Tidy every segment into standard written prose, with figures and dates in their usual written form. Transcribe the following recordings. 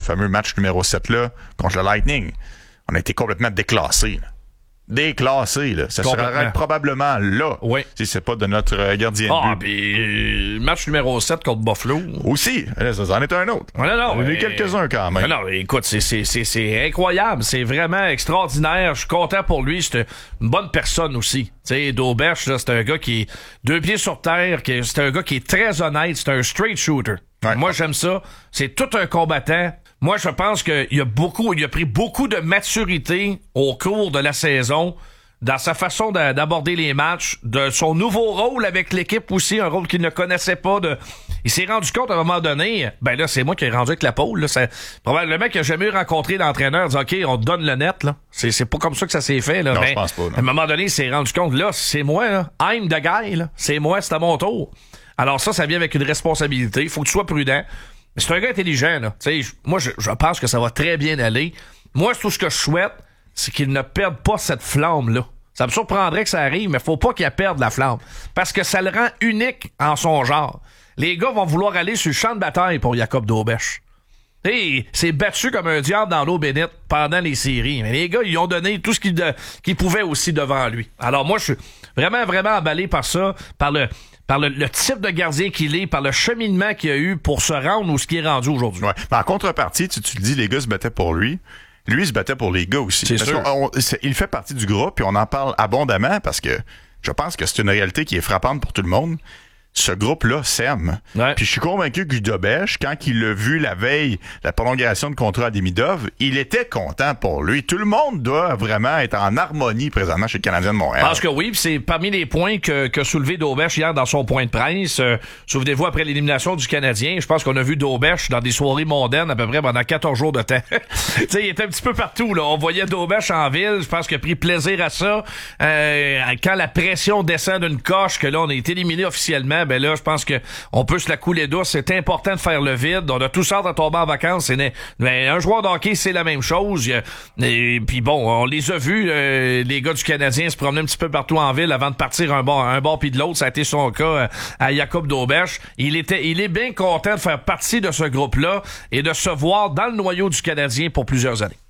fameux match numéro 7-là contre le Lightning. On a été complètement déclassés. Déclassé, là. Ça serait probablement là. Oui. Si c'est pas de notre gardien de but. Puis match numéro 7 contre Buffalo. Aussi. Ça en est un autre. Non, on en a eu quelques-uns quand même. Non, écoute, c'est incroyable. C'est vraiment extraordinaire. Je suis content pour lui. C'est une bonne personne aussi. Tu sais, Dauberge, là, c'est un gars qui est 2 pieds sur terre. C'est un gars qui est très honnête. C'est un straight shooter. Ouais. Moi, j'aime ça. C'est tout un combattant. Moi, je pense qu'il a pris beaucoup de maturité au cours de la saison dans sa façon d'aborder les matchs, de son nouveau rôle avec l'équipe aussi, un rôle qu'il ne connaissait pas. Il s'est rendu compte à un moment donné, ben là, c'est moi qui ai rendu avec la pôle. Là, probablement qu'il n'a jamais rencontré d'entraîneur disant OK, on te donne le net. Là. C'est pas comme ça que ça s'est fait. Là, non, mais je pense pas. Non. À un moment donné, il s'est rendu compte, là, c'est moi, là. I'm the guy, là. C'est moi, c'est à mon tour. Alors ça vient avec une responsabilité. Il faut que tu sois prudent. Mais c'est un gars intelligent, là. Tu sais, moi, je pense que ça va très bien aller. Moi, tout ce que je souhaite, c'est qu'il ne perde pas cette flamme-là. Ça me surprendrait que ça arrive, mais faut pas qu'il perde la flamme. Parce que ça le rend unique en son genre. Les gars vont vouloir aller sur le champ de bataille pour Jacob Dauberge. Et c'est battu comme un diable dans l'eau bénite pendant les séries. Mais les gars, ils ont donné tout ce qu'ils pouvaient aussi devant lui. Alors moi, je suis vraiment, vraiment emballé par ça, par le type de gardien qu'il est, par le cheminement qu'il a eu pour se rendre où ce qui est rendu aujourd'hui. Ouais. En contrepartie, tu le dis, les gars se battaient pour lui. Lui, il se battait pour les gars aussi. C'est sûr. Il fait partie du groupe, puis on en parle abondamment parce que je pense que c'est une réalité qui est frappante pour tout le monde. Ce groupe-là s'aime. Ouais. Puis je suis convaincu que Dauberge, quand il l'a vu la veille, la prolongation de contrat à Demidov, il était content pour lui. Tout le monde doit vraiment être en harmonie présentement chez le Canadien de Montréal. Je pense que oui, puis c'est parmi les points que soulevé Dauberge hier dans son point de presse. Souvenez-vous, après l'élimination du Canadien, je pense qu'on a vu Dauberge dans des soirées mondaines à peu près pendant 14 jours de temps. Tu sais, il était un petit peu partout, là. On voyait Dauberge en ville. Je pense qu'il a pris plaisir à ça. Quand la pression descend d'une coche, que là, on est éliminé officiellement, ben là, je pense que on peut se la couler douce. C'est important de faire le vide. On a tous hâte à tomber en vacances. Mais un joueur de hockey, c'est la même chose. Et puis bon, on les a vus, les gars du Canadien se promener un petit peu partout en ville avant de partir un bord puis de l'autre. Ça a été son cas à Jacob Dauberge. Il est bien content de faire partie de ce groupe-là et de se voir dans le noyau du Canadien pour plusieurs années.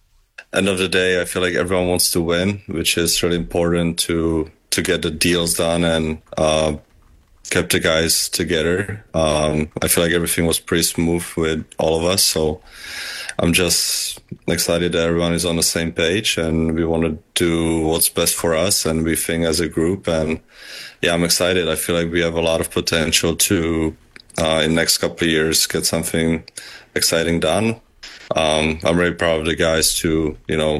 End of the day, I feel like everyone wants to win, which is really important to get the deals done and kept the guys together. I feel like everything was pretty smooth with all of us, so I'm just excited that everyone is on the same page and we want to do what's best for us and we think as a group. And yeah, I'm excited. I feel like we have a lot of potential to, in the next couple of years, get something exciting done. I'm really proud of the guys to,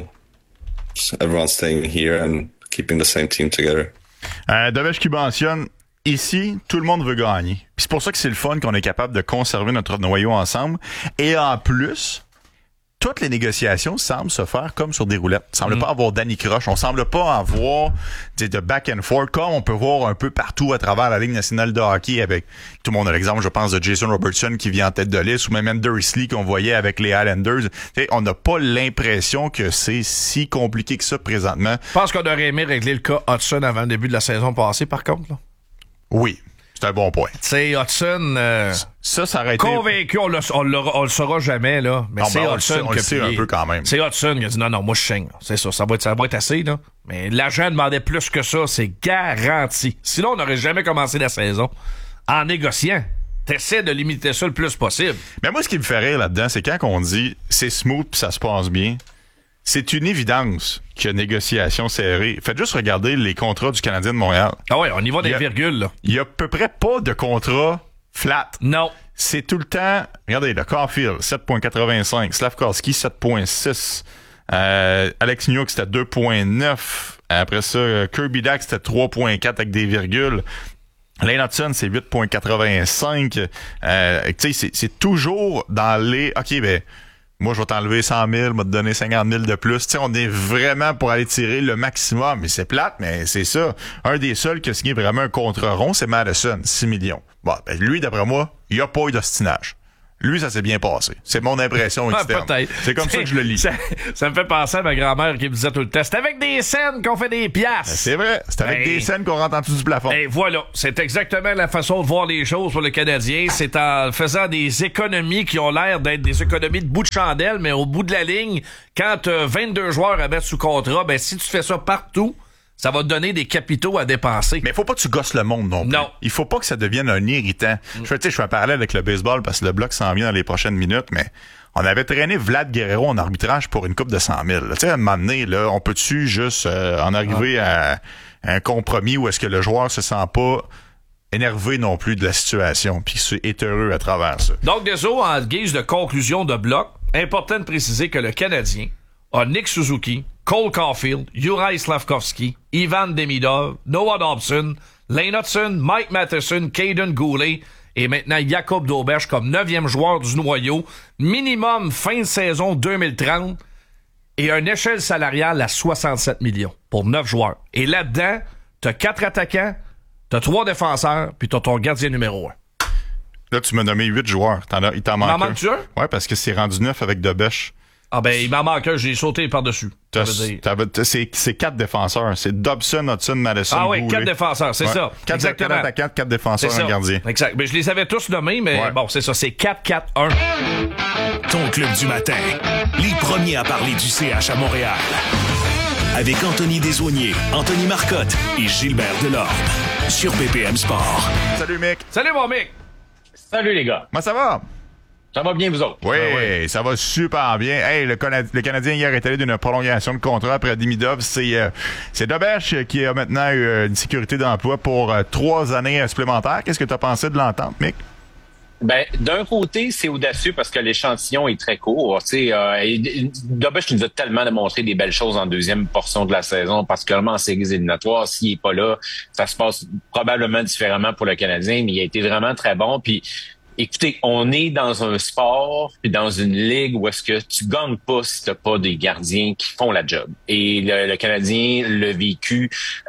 everyone staying here and keeping the same team together. Dauberge qui mentionne ici, tout le monde veut gagner. Puis c'est pour ça que c'est le fun qu'on est capable de conserver notre noyau ensemble. Et en plus, toutes les négociations semblent se faire comme sur des roulettes. Il semble pas avoir Danny Croche. On semble pas avoir de back and forth comme on peut voir un peu partout à travers la Ligue nationale de hockey avec, tout le monde a l'exemple, je pense, de Jason Robertson qui vient en tête de liste ou même Anders Lee qu'on voyait avec les Islanders. T'sais, on n'a pas l'impression que c'est si compliqué que ça présentement. Je pense qu'on aurait aimé régler le cas Hudson avant le début de la saison passée, par contre. Là. Oui. C'est un bon point. Tu sais, Hudson, ça aurait été... Convaincu, on le saura jamais, là. Mais non, c'est Hudson on le sait un peu quand même. C'est Hudson qui a dit non, moi je signe. C'est ça va être assez, là. Mais l'agent demandait plus que ça, c'est garanti. Sinon, on n'aurait jamais commencé la saison en négociant. T'essaies de limiter ça le plus possible. Mais moi, ce qui me fait rire là-dedans, c'est quand on dit c'est smooth pis ça se passe bien. C'est une évidence qu'il y a négociation serrée. Faites juste regarder les contrats du Canadien de Montréal. Ah ouais, on y va des virgules, là. Il y a à peu près pas de contrat flat. Non. C'est tout le temps... Regardez, le Caulfield, 7.85. Slavkovski, 7.6. Alex Newhook, c'était 2.9. Après ça, Kirby Dack, c'était 3.4 avec des virgules. Lane Hudson, c'est 8.85. Tu sais, c'est toujours dans les... OK, ben... Moi, je vais t'enlever 100 000, je vais te donner 50 000 de plus. Tu sais, on est vraiment pour aller tirer le maximum. Mais c'est plate, mais c'est ça. Un des seuls qui a signé vraiment un contrat rond, c'est Madison, 6 millions. Bon, ben lui, d'après moi, il n'y a pas eu d'ostinage. Lui, ça s'est bien passé. C'est mon impression externe. Peut-être. C'est comme ça que je le lis. Ça me fait penser à ma grand-mère qui me disait tout le temps, c'est avec des scènes qu'on fait des piastres. C'est vrai. C'est avec des scènes qu'on rentre en dessous du plafond. Et voilà. C'est exactement la façon de voir les choses pour le Canadien. C'est en faisant des économies qui ont l'air d'être des économies de bout de chandelle, mais au bout de la ligne, quand tu as 22 joueurs à mettre sous contrat, ben si tu fais ça partout, ça va te donner des capitaux à dépenser. Mais faut pas que tu gosses le monde non plus. Non. Il faut pas que ça devienne un irritant. Je fais un parallèle avec le baseball parce que le bloc s'en vient dans les prochaines minutes, mais on avait traîné Vlad Guerrero en arbitrage pour une coupe de 100 000. Tu sais, à un moment donné, là, on peut-tu juste en arriver à un compromis où est-ce que le joueur se sent pas énervé non plus de la situation puis est heureux à travers ça. Donc, Deso, en guise de conclusion de bloc, important de préciser que le Canadien a Nick Suzuki, Cole Caulfield, Juraj Slafkovský, Ivan Demidov, Noah Dobson, Lane Hudson, Mike Matheson, Caden Goulet et maintenant Jakub Dobeš comme 9e joueur du noyau. Minimum fin de saison 2030 et une échelle salariale à 67 millions pour 9 joueurs. Et là-dedans, t'as 4 attaquants, t'as 3 défenseurs, puis t'as ton gardien numéro 1. Là, tu m'as nommé 8 joueurs. Il t'en manque un. M'en manques-tu un? Ouais, parce que c'est rendu 9 avec Dobeš. Ah ben, il m'en manque un, j'ai sauté par-dessus. C'est 4 défenseurs. C'est Dobson, Hudson, Madison, Ah oui, Goulet. 4 défenseurs, c'est ça. 4 attaquants, 4 défenseurs, un gardien. Exact. Mais je les avais tous nommés, mais bon, c'est ça, c'est 4-4-1. Ton club du matin. Les premiers à parler du CH à Montréal. Avec Anthony Desaulniers, Anthony Marcotte et Gilbert Delorme. Sur BPM Sport. Salut, Mick. Salut, mon Mick. Salut, les gars. Comment ça va? Ça va bien, vous autres? Oui, ça va super bien. Hey, le Canadien hier est allé d'une prolongation de contrat après Demidov. C'est Dobeš qui a maintenant eu une sécurité d'emploi pour 3 années supplémentaires. Qu'est-ce que tu as pensé de l'entente, Mick? Ben, d'un côté, c'est audacieux parce que l'échantillon est très court. Dobeš nous a tellement démontré des belles choses en deuxième portion de la saison, particulièrement en séries éliminatoires. S'il est pas là, ça se passe probablement différemment pour le Canadien, mais il a été vraiment très bon. Puis, écoutez, on est dans un sport puis dans une ligue où est-ce que tu gagnes pas si t'as pas des gardiens qui font la job. Et le Canadien l'a vécu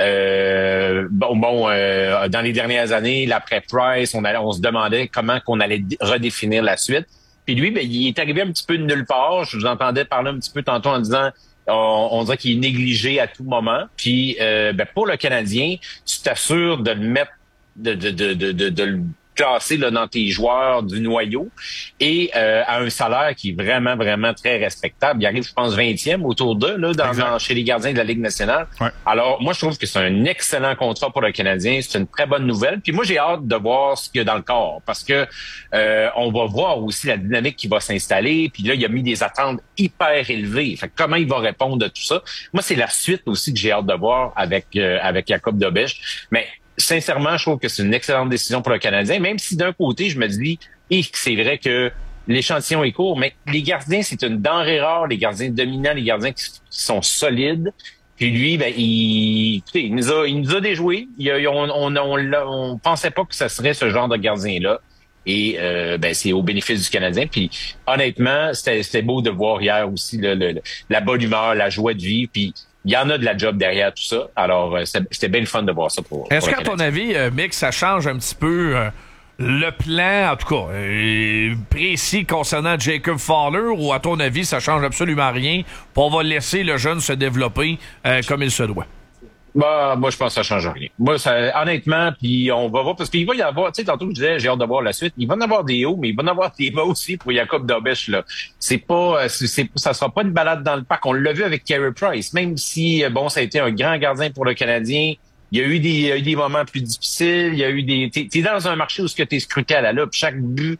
dans les dernières années, l'après Price, on se demandait comment qu'on allait redéfinir la suite. Puis lui, ben, il est arrivé un petit peu de nulle part. Je vous entendais parler un petit peu tantôt en disant on dirait qu'il est négligé à tout moment. Puis pour le Canadien, tu t'assures de le mettre de le classé là, dans tes joueurs du noyau et à un salaire qui est vraiment, vraiment très respectable. Il arrive, je pense, 20e autour d'eux là, chez les gardiens de la Ligue nationale. Ouais. Alors, moi, je trouve que c'est un excellent contrat pour le Canadien. C'est une très bonne nouvelle. Puis moi, j'ai hâte de voir ce qu'il y a dans le corps parce que on va voir aussi la dynamique qui va s'installer. Puis là, il a mis des attentes hyper élevées. Fait que comment il va répondre à tout ça? Moi, c'est la suite aussi que j'ai hâte de voir avec Jakub Dobeš. Mais sincèrement, je trouve que c'est une excellente décision pour le Canadien, même si d'un côté, je me dis c'est vrai que l'échantillon est court, mais les gardiens, c'est une denrée rare, les gardiens dominants, les gardiens qui sont solides. Puis lui, ben, il nous a déjoué. On pensait pas que ça serait ce genre de gardien-là. Et c'est au bénéfice du Canadien. Puis honnêtement, c'était beau de voir hier aussi la bonne humeur, la joie de vivre. Puis il y en a de la job derrière tout ça. Alors, c'était bien le fun de voir ça pour Est-ce qu'à ton avis, Mick, ça change un petit peu le plan, en tout cas, précis concernant Jacob Fowler, ou à ton avis, ça change absolument rien, puis on va laisser le jeune se développer comme il se doit? Bah, moi, je pense que ça change rien. Moi, honnêtement, puis on va voir, parce qu'il va y avoir, tu sais, tantôt, je disais, j'ai hâte de voir la suite. Il va y en avoir des hauts, mais il va y en avoir des bas aussi pour Jakub Dobeš, là. Ça sera pas une balade dans le parc. On l'a vu avec Carey Price. Même si, ça a été un grand gardien pour le Canadien, il y a eu des moments plus difficiles. Il y a eu t'es dans un marché où ce que t'es scruté à la loupe. Chaque but,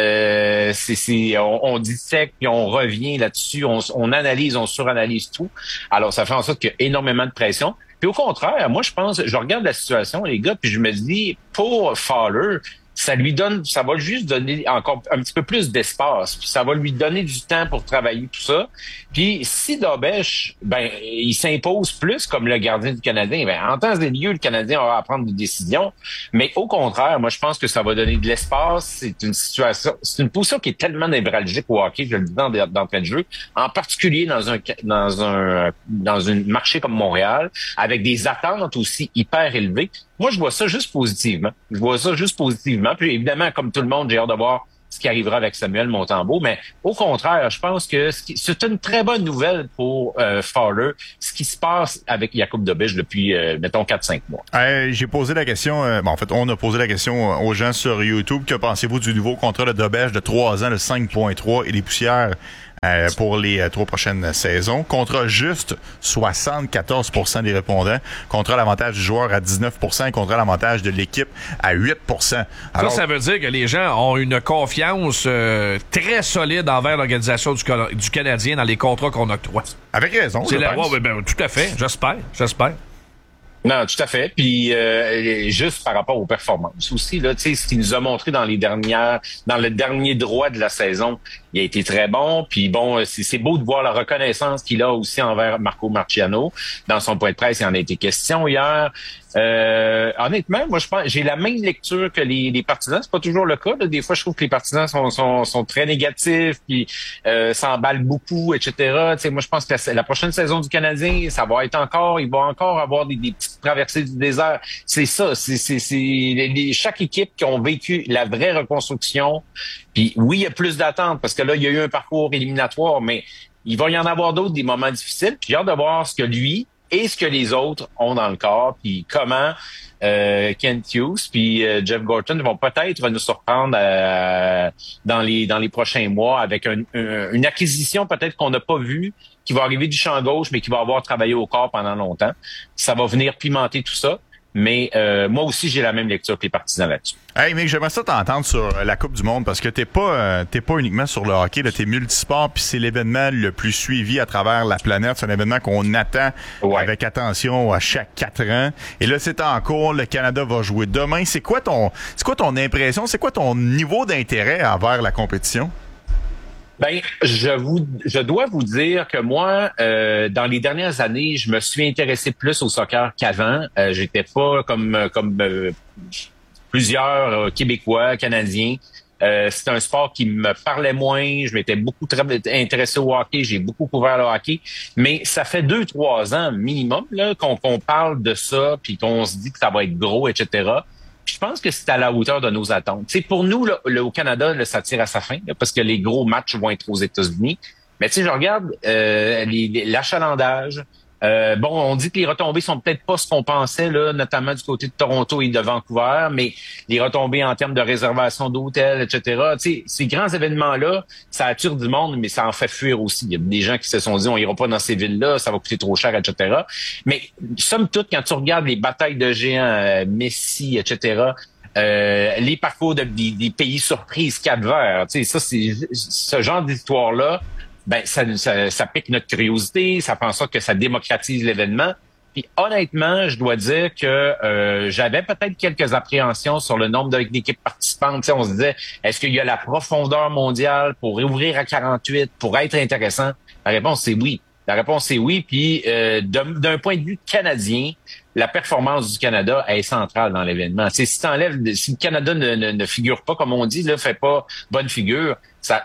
on dissèque puis on revient là-dessus. On analyse, on suranalyse tout. Alors, ça fait en sorte qu'il y a énormément de pression. Puis au contraire, moi, je regarde la situation, les gars, puis je me dis, pour Fowler, ça va juste donner encore un petit peu plus d'espace, puis ça va lui donner du temps pour travailler tout ça. Puis si Dobeš, il s'impose plus comme le gardien du Canadien, en temps et lieu, le Canadien aura à prendre des décisions. Mais au contraire, moi, je pense que ça va donner de l'espace. C'est une position qui est tellement névralgique au hockey, je le dis d'entrée de jeu, en particulier dans un marché comme Montréal, avec des attentes aussi hyper élevées. Moi, je vois ça juste positivement. Puis évidemment, comme tout le monde, j'ai hâte de voir ce qui arrivera avec Samuel Montembeault. Mais au contraire, je pense que c'est une très bonne nouvelle pour Fowler, ce qui se passe avec Jakub Dobeš depuis, mettons, 4-5 mois. J'ai posé la question, en fait, on a posé la question aux gens sur YouTube. Que pensez-vous du nouveau contrat de Dobeš de 3 ans, de 5,3 et les poussières pour les 3 prochaines saisons? Contrat juste, 74% des répondants. Contrat l'avantage du joueur à 19% et contrat l'avantage de l'équipe à 8%. Alors, ça veut dire que les gens ont une confiance très solide envers l'organisation du Canadien dans les contrats qu'on octroie. Avec raison, je pense. Tout à fait. J'espère. Non, tout à fait. Puis juste par rapport aux performances aussi, là, tu sais, ce qu'il nous a montré dans le dernier droit de la saison, il a été très bon. Puis bon, c'est beau de voir la reconnaissance qu'il a aussi envers Marco Marciano. Dans son point de presse, il en a été question hier. Honnêtement, moi je pense j'ai la même lecture que les partisans. C'est pas toujours le cas. Là. Des fois, je trouve que les partisans sont très négatifs, puis s'emballent beaucoup, etc. Tu sais, moi je pense que la prochaine saison du Canadien, ça va être il va encore avoir des petites traversées du désert. C'est ça. C'est chaque équipe qui ont vécu la vraie reconstruction. Puis oui, il y a plus d'attentes parce que là, il y a eu un parcours éliminatoire, mais il va y en avoir d'autres, des moments difficiles. Puis j'ai hâte de voir ce que lui et ce que les autres ont dans le corps, puis comment Kent Hughes puis Jeff Gorton vont peut-être nous surprendre dans les prochains mois avec une acquisition peut-être qu'on n'a pas vue, qui va arriver du champ gauche, mais qui va avoir travaillé au corps pendant longtemps. Ça va venir pimenter tout ça. Mais moi aussi, j'ai la même lecture que les partisans là-dessus. Hey, mec, j'aimerais ça t'entendre sur la Coupe du Monde parce que t'es pas uniquement sur le hockey, là, t'es multisport, puis c'est l'événement le plus suivi à travers la planète. C'est un événement qu'on attend avec attention à chaque 4 ans. Et là, c'est en cours. Le Canada va jouer demain. C'est quoi ton impression? C'est quoi ton niveau d'intérêt envers la compétition? Ben, je dois vous dire que moi, dans les dernières années, je me suis intéressé plus au soccer qu'avant. J'étais pas comme plusieurs Québécois, Canadiens. C'est un sport qui me parlait moins. Je m'étais beaucoup intéressé au hockey. J'ai beaucoup couvert le hockey. Mais ça fait 2-3 ans minimum là qu'on parle de ça, puis qu'on se dit que ça va être gros, etc. Je pense que c'est à la hauteur de nos attentes. T'sais, pour nous, là, au Canada, là, ça tire à sa fin là, parce que les gros matchs vont être aux États-Unis. Mais je regarde l'achalandage. Bon, on dit que les retombées sont peut-être pas ce qu'on pensait, là, notamment du côté de Toronto et de Vancouver, mais les retombées en termes de réservation d'hôtels, etc. T'sais, ces grands événements-là, ça attire du monde, mais ça en fait fuir aussi. Il y a des gens qui se sont dit, on ira pas dans ces villes-là, ça va coûter trop cher, etc. Mais somme toute, quand tu regardes les batailles de géants, Messi, etc., les parcours des pays surprises, Cap-Vert, ça, c'est ce genre d'histoire-là. Ben ça pique notre curiosité, ça fait en sorte que ça démocratise l'événement. Puis honnêtement, je dois dire que j'avais peut-être quelques appréhensions sur le nombre d'équipes participantes. On se disait, est-ce qu'il y a la profondeur mondiale pour réouvrir à 48, pour être intéressant? La réponse, c'est oui. Puis d'un point de vue canadien, la performance du Canada est centrale dans l'événement. Si le Canada ne figure pas, comme on dit, là, fait pas bonne figure,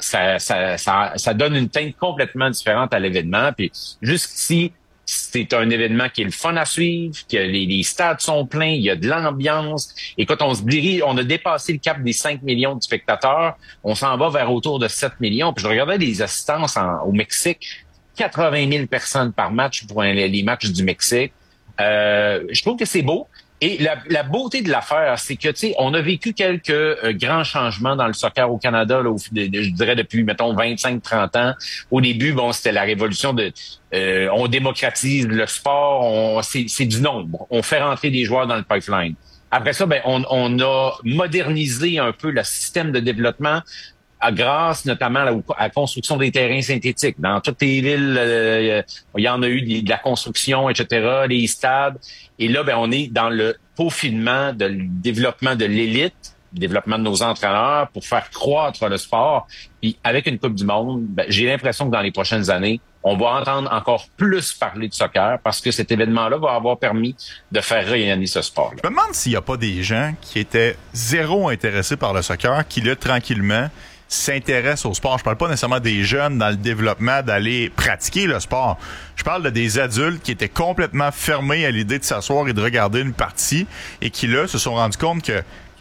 ça donne une teinte complètement différente à l'événement. Puis jusqu'ici, c'est un événement qui est le fun à suivre, que les stades sont pleins, il y a de l'ambiance. Et quand on se dirige, on a dépassé le cap des 5 millions de spectateurs, on s'en va vers autour de 7 millions. Puis je regardais les assistances au Mexique, 80 000 personnes par match pour les matchs du Mexique. Je trouve que c'est beau. Et la beauté de l'affaire, c'est que, on a vécu quelques grands changements dans le soccer au Canada, là, je dirais depuis, mettons, 25-30 ans. Au début, c'était la révolution on démocratise le sport, c'est du nombre. On fait rentrer des joueurs dans le pipeline. Après ça, on a modernisé un peu le système de développement grâce notamment à la construction des terrains synthétiques. Dans toutes les villes, il y en a eu de la construction, etc., les stades. Et là, on est dans le peaufinement de développement de l'élite, développement de nos entraîneurs pour faire croître le sport. Puis avec une Coupe du Monde, j'ai l'impression que dans les prochaines années, on va entendre encore plus parler de soccer parce que cet événement-là va avoir permis de faire rayonner ce sport-là. Je me demande s'il n'y a pas des gens qui étaient zéro intéressés par le soccer, qui là, tranquillement, s'intéressent au sport. Je parle pas nécessairement des jeunes dans le développement d'aller pratiquer le sport. Je parle de des adultes qui étaient complètement fermés à l'idée de s'asseoir et de regarder une partie et qui, là, se sont rendus compte que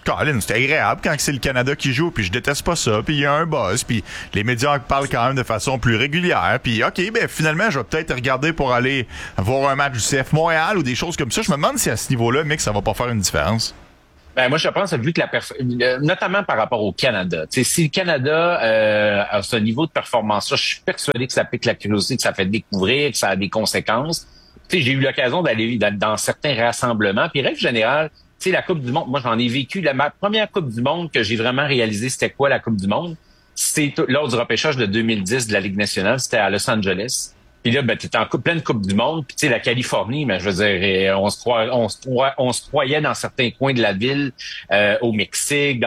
Colin, c'était agréable quand c'est le Canada qui joue, puis je déteste pas ça, puis il y a un buzz, puis les médias parlent quand même de façon plus régulière, puis OK, ben finalement, je vais peut-être regarder pour aller voir un match du CF Montréal ou des choses comme ça. Je me demande si à ce niveau-là, mec, ça va pas faire une différence. Ben moi je pense vu que notamment par rapport au Canada, tu sais, si le Canada a ce niveau de performance-là, je suis persuadé que ça pique la curiosité, que ça fait découvrir, que ça a des conséquences. Tu sais, j'ai eu l'occasion d'aller dans certains rassemblements, puis règle générale, tu sais, la Coupe du Monde, moi j'en ai vécu. Ma première Coupe du Monde que j'ai vraiment réalisé, c'était quoi la Coupe du Monde? C'était lors du repêchage de 2010 de la Ligue nationale, c'était à Los Angeles. Puis là, ben, t'étais en pleine Coupe du Monde. Puis tu sais, la Californie, mais je veux dire, on se croyait dans certains coins de la ville, au Mexique,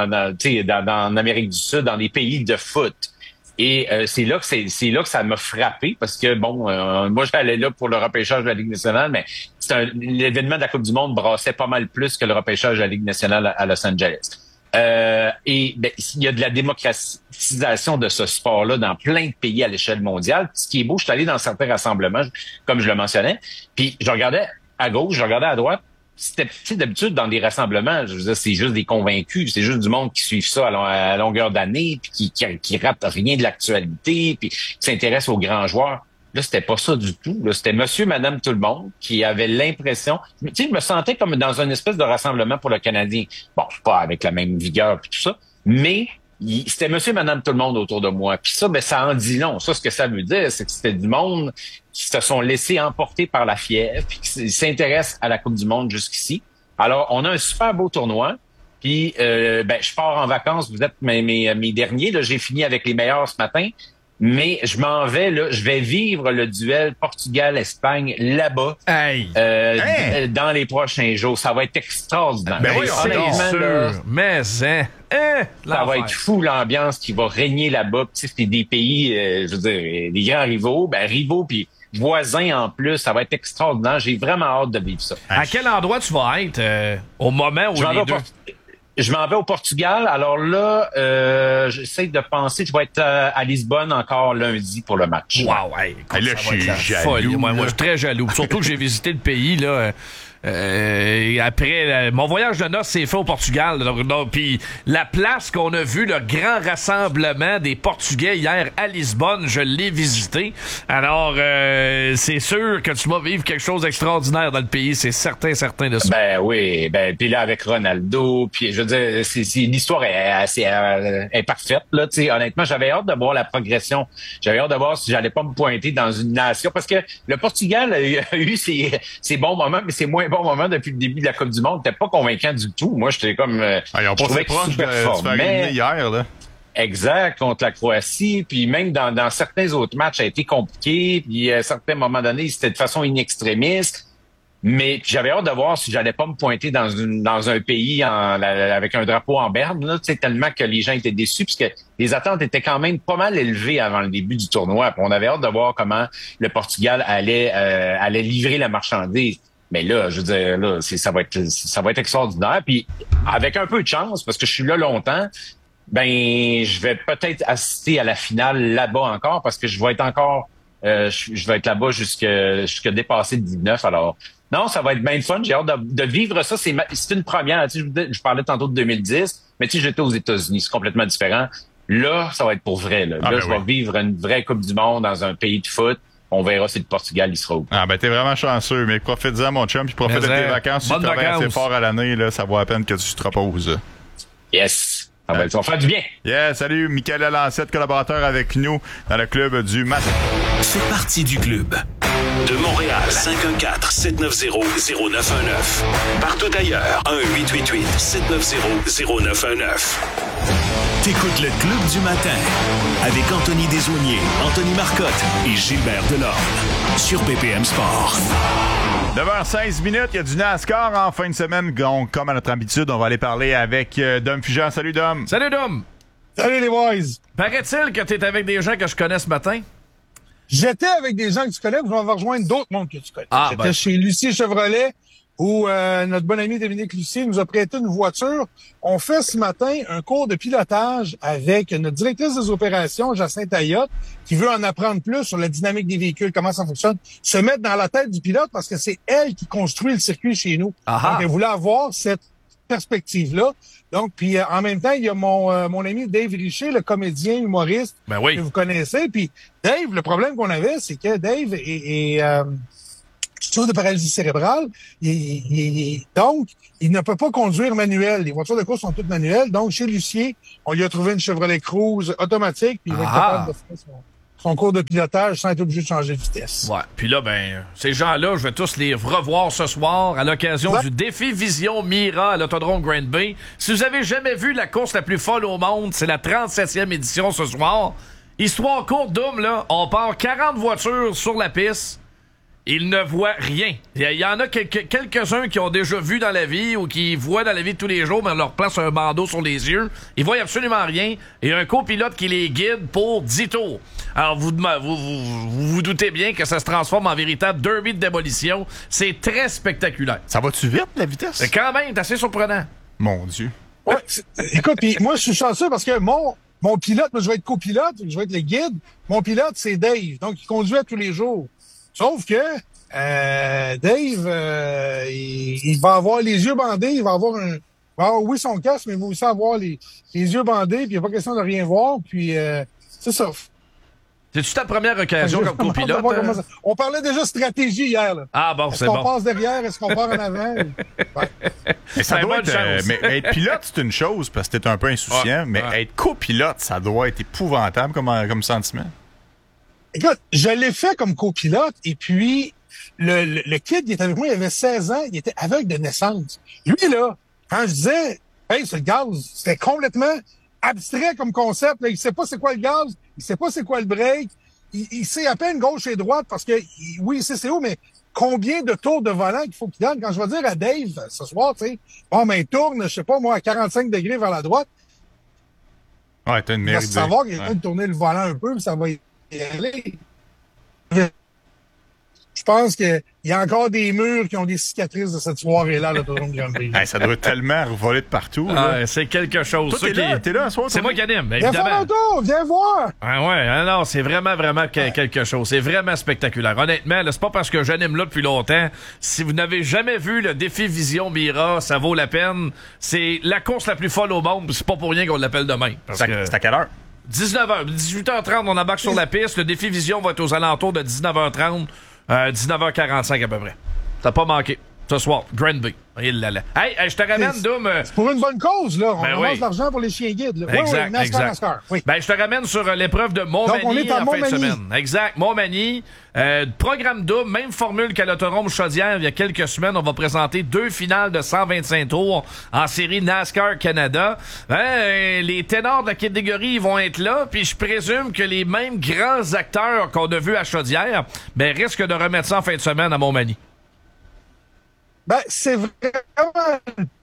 en Amérique du Sud, dans des pays de foot. Et c'est là que ça m'a frappé parce que bon, moi j'allais là pour le repêchage de la Ligue nationale, mais l'événement de la Coupe du Monde brassait pas mal plus que le repêchage de la Ligue nationale à Los Angeles. Et ben, il y a de la démocratisation de ce sport-là dans plein de pays à l'échelle mondiale. Ce qui est beau, je suis allé dans certains rassemblements, comme je le mentionnais, puis je regardais à gauche, je regardais à droite. C'était d'habitude dans des rassemblements, je veux dire, c'est juste des convaincus, c'est juste du monde qui suivent ça à longueur d'année, puis qui rate rien de l'actualité, puis qui s'intéresse aux grands joueurs. Là, c'était pas ça du tout. Là, c'était monsieur, madame, tout le monde qui avait l'impression... Tu sais, je me sentais comme dans une espèce de rassemblement pour le Canadien. Bon, pas avec la même vigueur puis tout ça, mais c'était monsieur, madame, tout le monde autour de moi. Puis ça, ben, ça en dit long. Ça, ce que ça veut dire, c'est que c'était du monde qui se sont laissés emporter par la fièvre puis qui s'intéressent à la Coupe du Monde jusqu'ici. Alors, on a un super beau tournoi. Puis, ben, je pars en vacances. Vous êtes mes derniers. Là, j'ai fini avec les meilleurs ce matin. Mais je m'en vais, là, je vais vivre le duel Portugal-Espagne là-bas dans les prochains jours. Ça va être extraordinaire. Ben oui, honnêtement, là, mais ça va être fou l'ambiance qui va régner là-bas. Tu sais, c'est des pays, je veux dire, des grands rivaux puis voisins en plus. Ça va être extraordinaire. J'ai vraiment hâte de vivre ça. À quel endroit tu vas être au moment où les deux... Je m'en vais au Portugal. Alors là, j'essaie de penser, je vais être à Lisbonne encore lundi pour le match. Wow, hey, écoute, là, je suis jaloux. Folie. Moi, je suis très jaloux. Surtout que j'ai visité le pays, là. Et après, mon voyage de noces s'est fait au Portugal. Puis la place qu'on a vue, le grand rassemblement des Portugais hier à Lisbonne, je l'ai visité. Alors, c'est sûr que tu vas vivre quelque chose d'extraordinaire dans le pays. C'est certain de ça. Ben oui, puis là avec Ronaldo, puis je veux dire, l'histoire est parfaite là. Tu sais, honnêtement, j'avais hâte de voir la progression. J'avais hâte de voir si j'allais pas me pointer dans une nation, parce que le Portugal a eu ses bons moments, mais c'est moins bon moment depuis le début de la Coupe du Monde. T'es pas convaincant du tout. Moi, j'étais comme... ils ont passé proche de se faire éliminer hier, là. Exact, contre la Croatie. Puis même dans certains autres matchs, ça a été compliqué. Puis à certains moments donnés, c'était de façon in-extremis. Mais j'avais hâte de voir si j'allais pas me pointer dans un pays avec un drapeau en berne, là, tellement que les gens étaient déçus, puisque les attentes étaient quand même pas mal élevées avant le début du tournoi. Puis on avait hâte de voir comment le Portugal allait livrer la marchandise. Mais là, je veux dire, là, ça va être extraordinaire. Puis avec un peu de chance, parce que je suis là longtemps, ben je vais peut-être assister à la finale là-bas encore, parce que je vais être encore, je vais être là-bas jusque dépasser le 19. Alors non, ça va être bien fun. J'ai hâte de vivre ça. C'est une première. Tu sais, je parlais tantôt de 2010, mais tu sais, j'étais aux États-Unis, c'est complètement différent. Là, ça va être pour vrai. Là, je vais vivre une vraie Coupe du Monde dans un pays de foot. On verra si le Portugal, il sera où. Ah, ben, t'es vraiment chanceux, mais profite-en, mon chum, puis profite de tes vacances. Si tu travailles assez fort à l'année, là, ça vaut la peine que tu te reposes. Yes. Ça va faire du bien. Yeah, salut, Michael Lancette, collaborateur avec nous dans le club du matin. Fais partie du club. De Montréal, 514-790-0919. Partout ailleurs, 1-888-790-0919. T'écoutes le Club du matin avec Anthony Desaulniers, Anthony Marcotte et Gilbert Delorme sur BPM Sport. 9h16 minutes, il y a du NASCAR en fin de semaine. Donc, comme à notre habitude, on va aller parler avec Dom Fujan. Salut, Dom. Salut, Dom. Salut, les boys. Paraît-il que t'es avec des gens que je connais ce matin? J'étais avec des gens que tu connais, je vais rejoindre d'autres mondes que tu connais. J'étais chez Lucie Chevrolet, où notre bon ami Dominique Lucie nous a prêté une voiture. On fait ce matin un cours de pilotage avec notre directrice des opérations, Jacinthe Ayotte, qui veut en apprendre plus sur la dynamique des véhicules, comment ça fonctionne, se mettre dans la tête du pilote, parce que c'est elle qui construit le circuit chez nous. Aha. Donc, elle voulait avoir cette perspective-là. Donc, puis en même temps, il y a mon ami Dave Richer, le comédien humoriste que vous connaissez. Puis Dave, le problème qu'on avait, c'est que Dave est souffre de paralysie cérébrale. Donc, il ne peut pas conduire manuel. Les voitures de course sont toutes manuelles. Donc, chez Lucier, on lui a trouvé une Chevrolet Cruze automatique, puis il va être capable de faire son cours de pilotage sans être obligé de changer de vitesse. Ouais. Puis là, ces gens-là, je vais tous les revoir ce soir à l'occasion du défi Vision Mira à l'Autodrome Grand Bay. Si vous avez jamais vu la course la plus folle au monde, c'est la 37e édition ce soir. Histoire courte, Doom, là, on part 40 voitures sur la piste. Ils ne voient rien. Il y en a quelques-uns qui ont déjà vu dans la vie ou qui voient dans la vie de tous les jours, mais on leur place un bandeau sur les yeux. Ils voient absolument rien. Et un copilote qui les guide pour 10 tours. Alors, vous doutez bien que ça se transforme en véritable derby de démolition. C'est très spectaculaire. Ça va-tu vite, la vitesse? C'est quand même assez surprenant. Mon Dieu. Ouais, écoute, pis moi, je suis chanceux parce que mon pilote, moi, je vais être copilote, je vais être le guide. Mon pilote, c'est Dave. Donc, il conduit à tous les jours. Sauf que Dave, il va avoir les yeux bandés, il va avoir oui, son casque, mais il va aussi avoir les yeux bandés, puis il n'y a pas question de rien voir, puis c'est ça. C'est-tu ta première occasion comme copilote? On parlait déjà stratégie hier. Là. Ah bon, c'est bon. Est-ce qu'on passe derrière? Est-ce qu'on part en avant? Ouais. Mais ça doit être, mais être pilote, c'est une chose, parce que t'es un peu insouciant, mais être copilote, ça doit être épouvantable comme sentiment. Écoute, je l'ai fait comme copilote, et puis le kid, il était avec moi, il avait 16 ans, il était aveugle de naissance. Lui, là, quand je disais, hey, c'est le gaz, c'était complètement abstrait comme concept. Là. Il sait pas c'est quoi le gaz, il sait pas c'est quoi le break, il sait à peine gauche et droite parce que, oui, il sait c'est où, mais combien de tours de volant qu'il faut qu'il donne. Quand je vais dire à Dave ce soir, tu sais, bon, ben, il tourne, je sais pas, moi, à 45 degrés vers la droite. Ouais, t'as une merde. Il va savoir qu'il est en train de tourner le volant un peu, puis ça va y aller. Je pense qu'il y a encore des murs qui ont des cicatrices de cette soirée-là, l'autodrome Grand Prix. Ça doit tellement revoler de partout. C'est quelque chose. Toi, t'es là, ce soir, c'est moi qui anime, évidemment. Viens faire un tour, viens voir. Non, c'est vraiment quelque chose. C'est vraiment spectaculaire. Honnêtement, là, c'est pas parce que j'anime là depuis longtemps. Si vous n'avez jamais vu le défi Vision Mira, ça vaut la peine. C'est la course la plus folle au monde. C'est pas pour rien qu'on l'appelle demain. C'est à quelle heure? 19h. 18h30, on embarque sur la piste. Le défi Vision va être aux alentours de 19h30. 19h45 à peu près. T'as pas manqué. Ce soir, Grand Bay. Hey, je te ramène, Doom. C'est pour une bonne cause, là. On ramasse de l'argent pour les chiens guides. Là. Exact, NASCAR. Oui. Je te ramène sur l'épreuve de Montmagny. Donc, on est à en fin de Montmagny. semaine. Exact, Montmagny. Programme double, même formule qu'à l'Autodrome Chaudière. Il y a quelques semaines, on va présenter 2 finales de 125 tours en série NASCAR Canada. Les ténors de la catégorie ils vont être là, puis je présume que les mêmes grands acteurs qu'on a vus à Chaudière risquent de remettre ça en fin de semaine à Montmagny. C'est vraiment...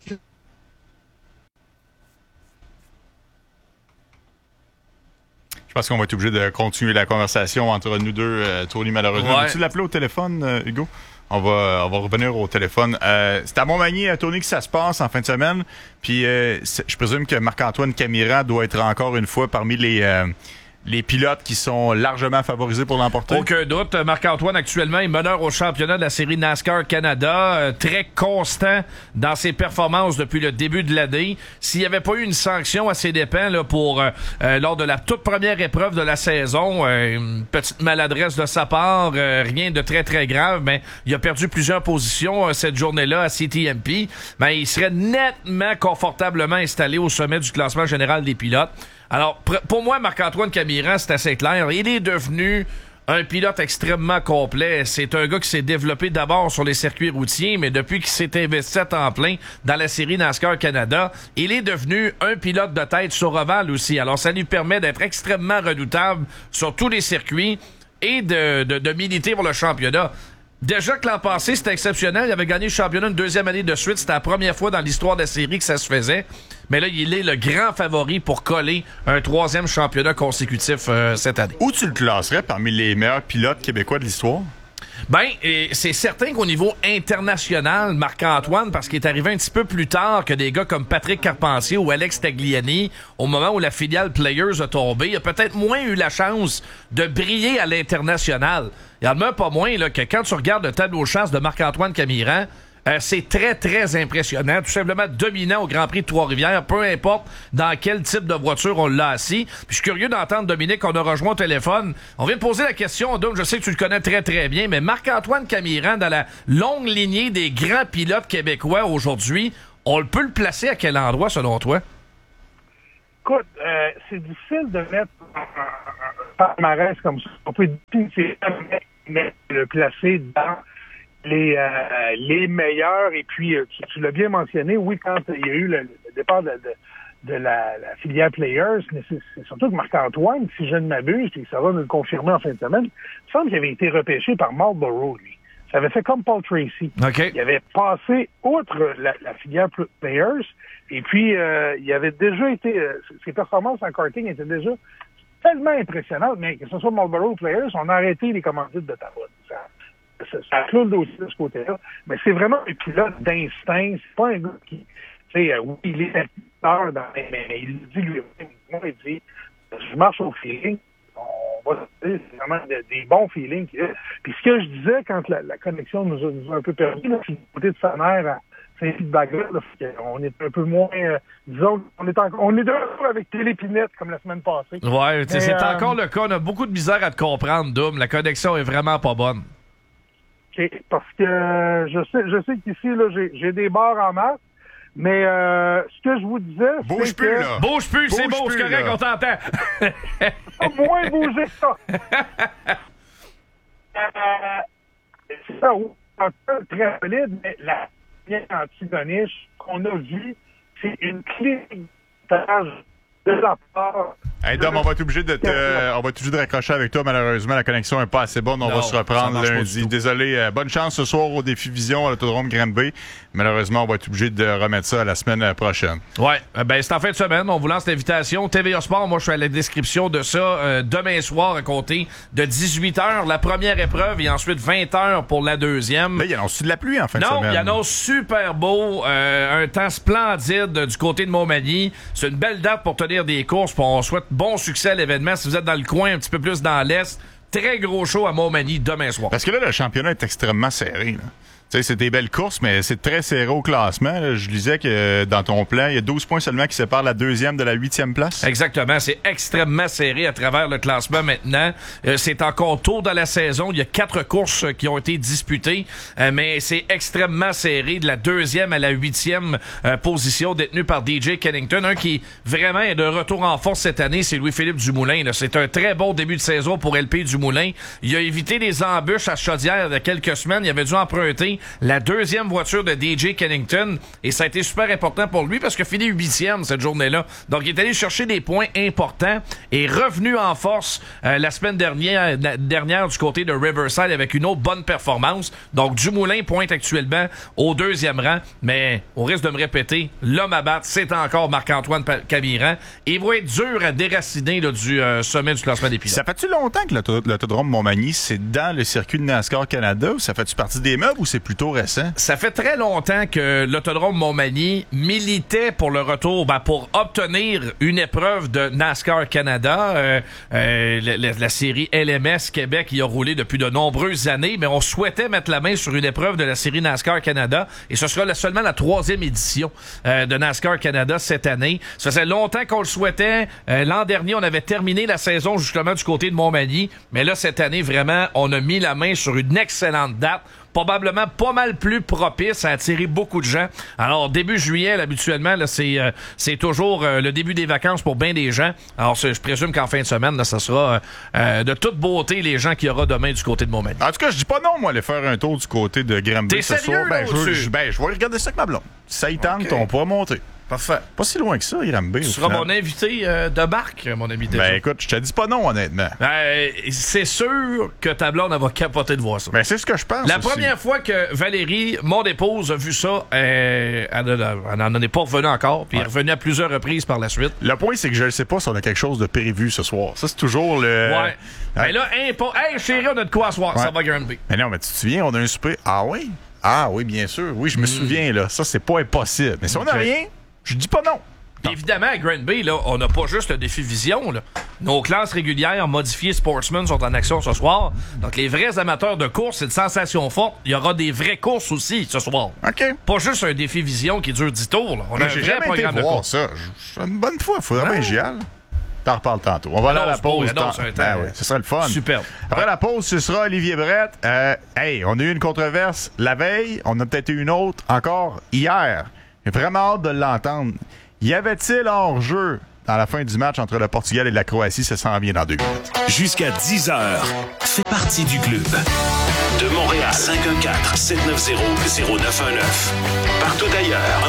Je pense qu'on va être obligé de continuer la conversation entre nous deux, Tony, malheureusement. Veux-tu l'appeler au téléphone, Hugo? On va revenir au téléphone. C'est à Montmagny, Tony, que ça se passe en fin de semaine. Puis je présume que Marc-Antoine Camiran doit être encore une fois parmi les pilotes qui sont largement favorisés pour l'emporter. Aucun doute. Marc-Antoine, actuellement, est meneur au championnat de la série NASCAR Canada. Très constant dans ses performances depuis le début de l'année. S'il n'y avait pas eu une sanction à ses dépens là, lors de la toute première épreuve de la saison, une petite maladresse de sa part, rien de très, très grave, mais il a perdu plusieurs positions cette journée-là à CTMP. Mais il serait nettement confortablement installé au sommet du classement général des pilotes. Alors, pour moi, Marc-Antoine Camiran, c'est assez clair. Il est devenu un pilote extrêmement complet. C'est un gars qui s'est développé d'abord sur les circuits routiers, mais depuis qu'il s'est investi à temps plein dans la série NASCAR Canada, il est devenu un pilote de tête sur ovale aussi. Alors, ça lui permet d'être extrêmement redoutable sur tous les circuits et de militer pour le championnat. Déjà que l'an passé, c'était exceptionnel. Il avait gagné le championnat une 2e année de suite. C'était la première fois dans l'histoire de la série que ça se faisait. Mais là, il est le grand favori pour coller un 3e championnat consécutif cette année. Où tu le classerais parmi les meilleurs pilotes québécois de l'histoire? C'est certain qu'au niveau international, Marc-Antoine, parce qu'il est arrivé un petit peu plus tard que des gars comme Patrick Carpentier ou Alex Tagliani, au moment où la filiale Players a tombé, il a peut-être moins eu la chance de briller à l'international. Il y en a pas moins là, que quand tu regardes le tableau de chasse de Marc-Antoine Camiran, c'est très, très impressionnant. Tout simplement dominant au Grand Prix de Trois-Rivières, peu importe dans quel type de voiture on l'a assis. Puis je suis curieux d'entendre Dominique, qu'on a rejoint au téléphone. On vient de poser la question, Dom, je sais que tu le connais très, très bien, mais Marc-Antoine Camiran, dans la longue lignée des grands pilotes québécois aujourd'hui, on peut le placer à quel endroit, selon toi? Écoute, c'est difficile de mettre un palmarès comme ça. On peut le placer dans les meilleurs. Et puis, tu l'as bien mentionné, oui, quand il y a eu le départ de la filière Players, mais c'est surtout que Marc-Antoine, si je ne m'abuse, et ça va nous le confirmer en fin de semaine, il me semble qu'il avait été repêché par Marlboro, lui. Ça avait fait comme Paul Tracy. Okay. Il avait passé outre la filière Players, et puis il avait déjà été... ses performances en karting étaient déjà tellement impressionnantes, mais que ce soit Marlboro ou Players, on a arrêté les commandites de Tarotte. Ça clôt le dossier de ce côté-là. Mais c'est vraiment un pilote d'instinct. C'est pas un gars qui... Tu sais, oui, il est acteur, mais il dit lui-même, moi, il dit, je marche au feeling. On va dire, c'est vraiment des bons feelings. Puis ce que je disais quand la connexion nous a un peu perdu, là, c'est du côté de sa mère à Saint-Philippe-Bagotte, on est un peu moins, disons, on est de retour avec Télépinette comme la semaine passée. Ouais, c'est encore le cas. On a beaucoup de misère à te comprendre, Dom. La connexion est vraiment pas bonne. OK, parce que je sais qu'ici, là, j'ai des barres en masse. Mais ce que je vous disais, bouge c'est plus, que... là. Bouge plus, c'est beau, c'est correct, on t'entend. Moins bouger que ça. C'est ça, oui, très solide, mais la ligne antigoniche qu'on a vue, c'est une clé de la part. Hey Dom, on va être obligé de raccrocher avec toi. Malheureusement, la connexion n'est pas assez bonne. On va se reprendre lundi. Désolé. Bonne chance ce soir au Défi Vision à l'Autodrome Granby. Malheureusement, on va être obligé de remettre ça la semaine prochaine. Ouais, ben c'est en fin de semaine. On vous lance l'invitation. TVA Sport, moi je suis à la description de ça. Demain soir à compter de 18h, la première épreuve et ensuite 20h pour la deuxième. Là, il annonce de la pluie en fin de semaine. Non, il annonce super beau. Un temps splendide du côté de Montmagny. C'est une belle date pour tenir des courses. Puis on souhaite bon succès à l'événement. Si vous êtes dans le coin, un petit peu plus dans l'est, très gros show à Montmagny demain soir. Parce que là, le championnat est extrêmement serré. Là. Tu sais, c'est des belles courses, mais c'est très serré au classement. Là. Je lisais que dans ton plan, il y a 12 points seulement qui séparent la 2e de la 8e place. Exactement. C'est extrêmement serré à travers le classement maintenant. C'est encore tôt dans la saison. Il y a 4 courses qui ont été disputées, mais c'est extrêmement serré de la 2e à la 8e position détenue par DJ Kennington. Un qui vraiment est de retour en force cette année, c'est Louis-Philippe Dumoulin. Là. C'est un très bon début de saison pour LP Dumoulin. Il a évité les embûches à Chaudière il y a quelques semaines. Il avait dû emprunter la 2e voiture de DJ Kennington et ça a été super important pour lui parce qu'il a fini 8e cette journée-là. Donc il est allé chercher des points importants et revenu en force la semaine dernière du côté de Riverside avec une autre bonne performance. Donc Dumoulin pointe actuellement au 2e rang, mais au risque de me répéter, l'homme à battre, c'est encore Marc-Antoine Camiran et il va être dur à déraciner là, du sommet du classement des pilotes. Ça fait-tu longtemps que l'autodrome Montmagny, c'est dans le circuit de NASCAR Canada ou ça fait-tu partie des meubles ou c'est plutôt récent? Ça fait très longtemps que l'autodrome Montmagny militait pour le retour, pour obtenir une épreuve de NASCAR Canada. La série LMS Québec y a roulé depuis de nombreuses années, mais on souhaitait mettre la main sur une épreuve de la série NASCAR Canada et ce sera seulement la 3e édition de NASCAR Canada cette année. Ça faisait longtemps qu'on le souhaitait. L'an dernier, on avait terminé la saison justement du côté de Montmagny, mais là, cette année, vraiment, on a mis la main sur une excellente date. Probablement pas mal plus propice à attirer beaucoup de gens. Alors, début juillet, là, habituellement, là, c'est toujours le début des vacances pour bien des gens. Alors, je présume qu'en fin de semaine, là, ça sera de toute beauté les gens qu'il y aura demain du côté de Montmagny. En tout cas, je dis pas non, moi, aller faire un tour du côté de Granby ce soir. Je vais regarder ça avec ma blonde. Si ça y tente, on pourra monter. Parfait. Pas si loin que ça, Granby. Tu seras mon invité de barque, mon ami. Déjà. Ben écoute, je te dis pas non, honnêtement. C'est sûr que ta blonde, elle va capoter de voir ça. Ben c'est ce que je pense. La aussi. première fois que Valérie, mon épouse, a vu ça, elle n'en est pas revenue encore, puis elle est revenue à plusieurs reprises par la suite. Le point, c'est que je ne sais pas si on a quelque chose de prévu ce soir. Ça, c'est toujours le... Ouais. Ben là, hey chérie, on a de quoi à soir, ça va Granby. Mais non, mais tu te souviens, on a un souper. Ah oui? Ah oui, bien sûr. Oui, je me souviens, là. Ça, c'est pas impossible. Mais si on n'a rien, je dis pas non. Évidemment, à Granby, là, on n'a pas juste le défi vision. Là. Nos classes régulières modifiées Sportsman sont en action ce soir. Donc, les vrais amateurs de course et de sensations fortes, il y aura des vraies courses aussi ce soir. OK. Pas juste un défi vision qui dure 10 tours. Là. On a un vrai programme de course. Ça. Une bonne fois, il faudrait bien j'y aille. T'en reparles tantôt. On va aller à la pause. Oui, ce sera le fun. Superbe. Après la pause, ce sera Olivier Brett. On a eu une controverse la veille. On a peut-être eu une autre encore hier. J'ai vraiment hâte de l'entendre. Y avait-il hors-jeu dans la fin du match entre le Portugal et la Croatie? Ça s'en vient dans 2 minutes. Jusqu'à 10h, fais partie du club. De Montréal, 514-790-0919. Partout ailleurs,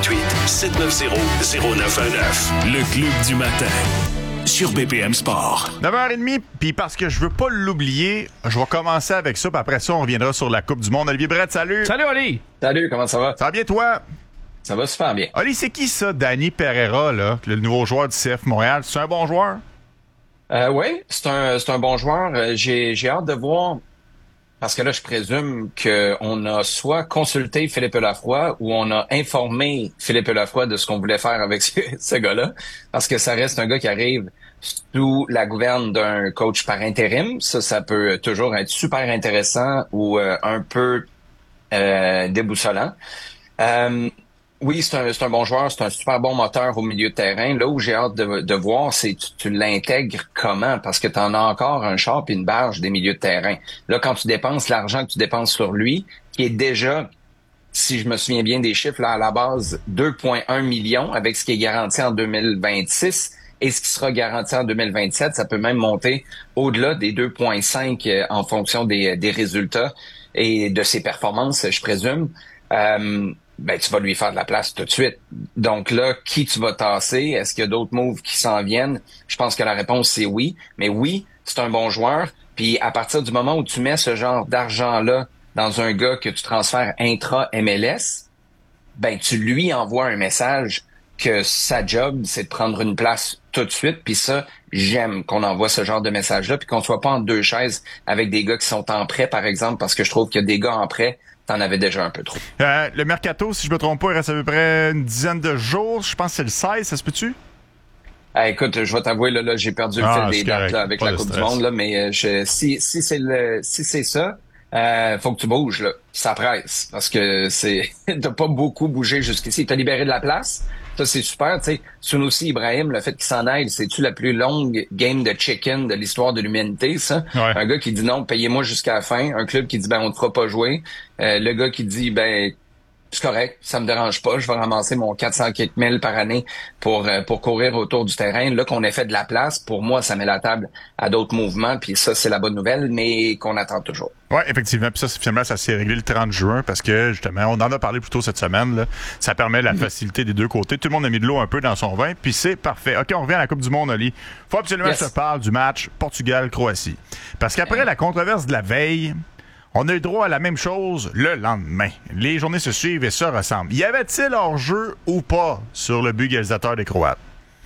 1-888-790-0919. Le club du matin. Sur BPM Sport. 9h30, puis parce que je veux pas l'oublier, je vais commencer avec ça, puis après ça, on reviendra sur la Coupe du Monde. Olivier Brett, salut! Salut, Oli! Salut, comment ça va? Ça va bien, toi? Ça va super bien. Oli, c'est qui ça, Danny Pereira, là, le nouveau joueur du CF Montréal? C'est un bon joueur? Oui, c'est un bon joueur. J'ai hâte de voir, parce que là, je présume qu'on a soit consulté Philippe Lafroy ou on a informé Philippe Lafroy de ce qu'on voulait faire avec ce gars-là, parce que ça reste un gars qui arrive sous la gouverne d'un coach par intérim. Ça peut toujours être super intéressant ou un peu déboussolant. Oui, c'est un bon joueur, c'est un super bon moteur au milieu de terrain. Là où j'ai hâte de voir, c'est tu l'intègres comment, parce que tu en as encore un char et une barge des milieux de terrain. Là, quand tu dépenses l'argent que tu dépenses sur lui, qui est déjà, si je me souviens bien des chiffres, là à la base, 2,1 millions avec ce qui est garanti en 2026 et ce qui sera garanti en 2027, ça peut même monter au-delà des 2,5 en fonction des résultats et de ses performances, je présume. Tu vas lui faire de la place tout de suite. Donc là, qui tu vas tasser? Est-ce qu'il y a d'autres moves qui s'en viennent? Je pense que la réponse, c'est oui. Mais oui, c'est un bon joueur. Puis à partir du moment où tu mets ce genre d'argent-là dans un gars que tu transfères intra-MLS, tu lui envoies un message que sa job, c'est de prendre une place tout de suite. Puis ça, j'aime qu'on envoie ce genre de message-là, puis qu'on soit pas en deux chaises avec des gars qui sont en prêt, par exemple, parce que je trouve qu'il y a des gars en prêt, t'en avais déjà un peu trop. Le Mercato, si je me trompe pas, il reste à peu près une dizaine de jours. Je pense que c'est le 16, ça se peut-tu? Écoute, je vais t'avouer, là j'ai perdu le fil des dates là, avec la Coupe du Monde, là, mais si c'est ça, faut que tu bouges, là. Ça presse, parce que t'as pas beaucoup bougé jusqu'ici. T'as libéré de la place. Ça, c'est super, tu sais. Sunusi Ibrahim, le fait qu'il s'en aille, c'est-tu la plus longue game de chicken de l'histoire de l'humanité, ça? Ouais. Un gars qui dit non, payez-moi jusqu'à la fin. Un club qui dit, on ne te fera pas jouer. Le gars qui dit, c'est correct, ça me dérange pas, je vais ramasser mon 400 000 par année pour courir autour du terrain. Là qu'on ait fait de la place, pour moi, ça met la table à d'autres mouvements, puis ça, c'est la bonne nouvelle, mais qu'on attend toujours. Oui, effectivement. Puis ça, finalement, ça s'est réglé le 30 juin parce que, justement, on en a parlé plus tôt cette semaine, là. Ça permet la facilité des deux côtés. Tout le monde a mis de l'eau un peu dans son vin, puis c'est parfait. OK, on revient à la Coupe du Monde, Oli. Faut absolument que je te parle du match Portugal-Croatie. Parce qu'après la controverse de la veille, on a eu droit à la même chose le lendemain. Les journées se suivent et se ressemblent. Y avait-il hors-jeu ou pas sur le but égalisateur des Croates?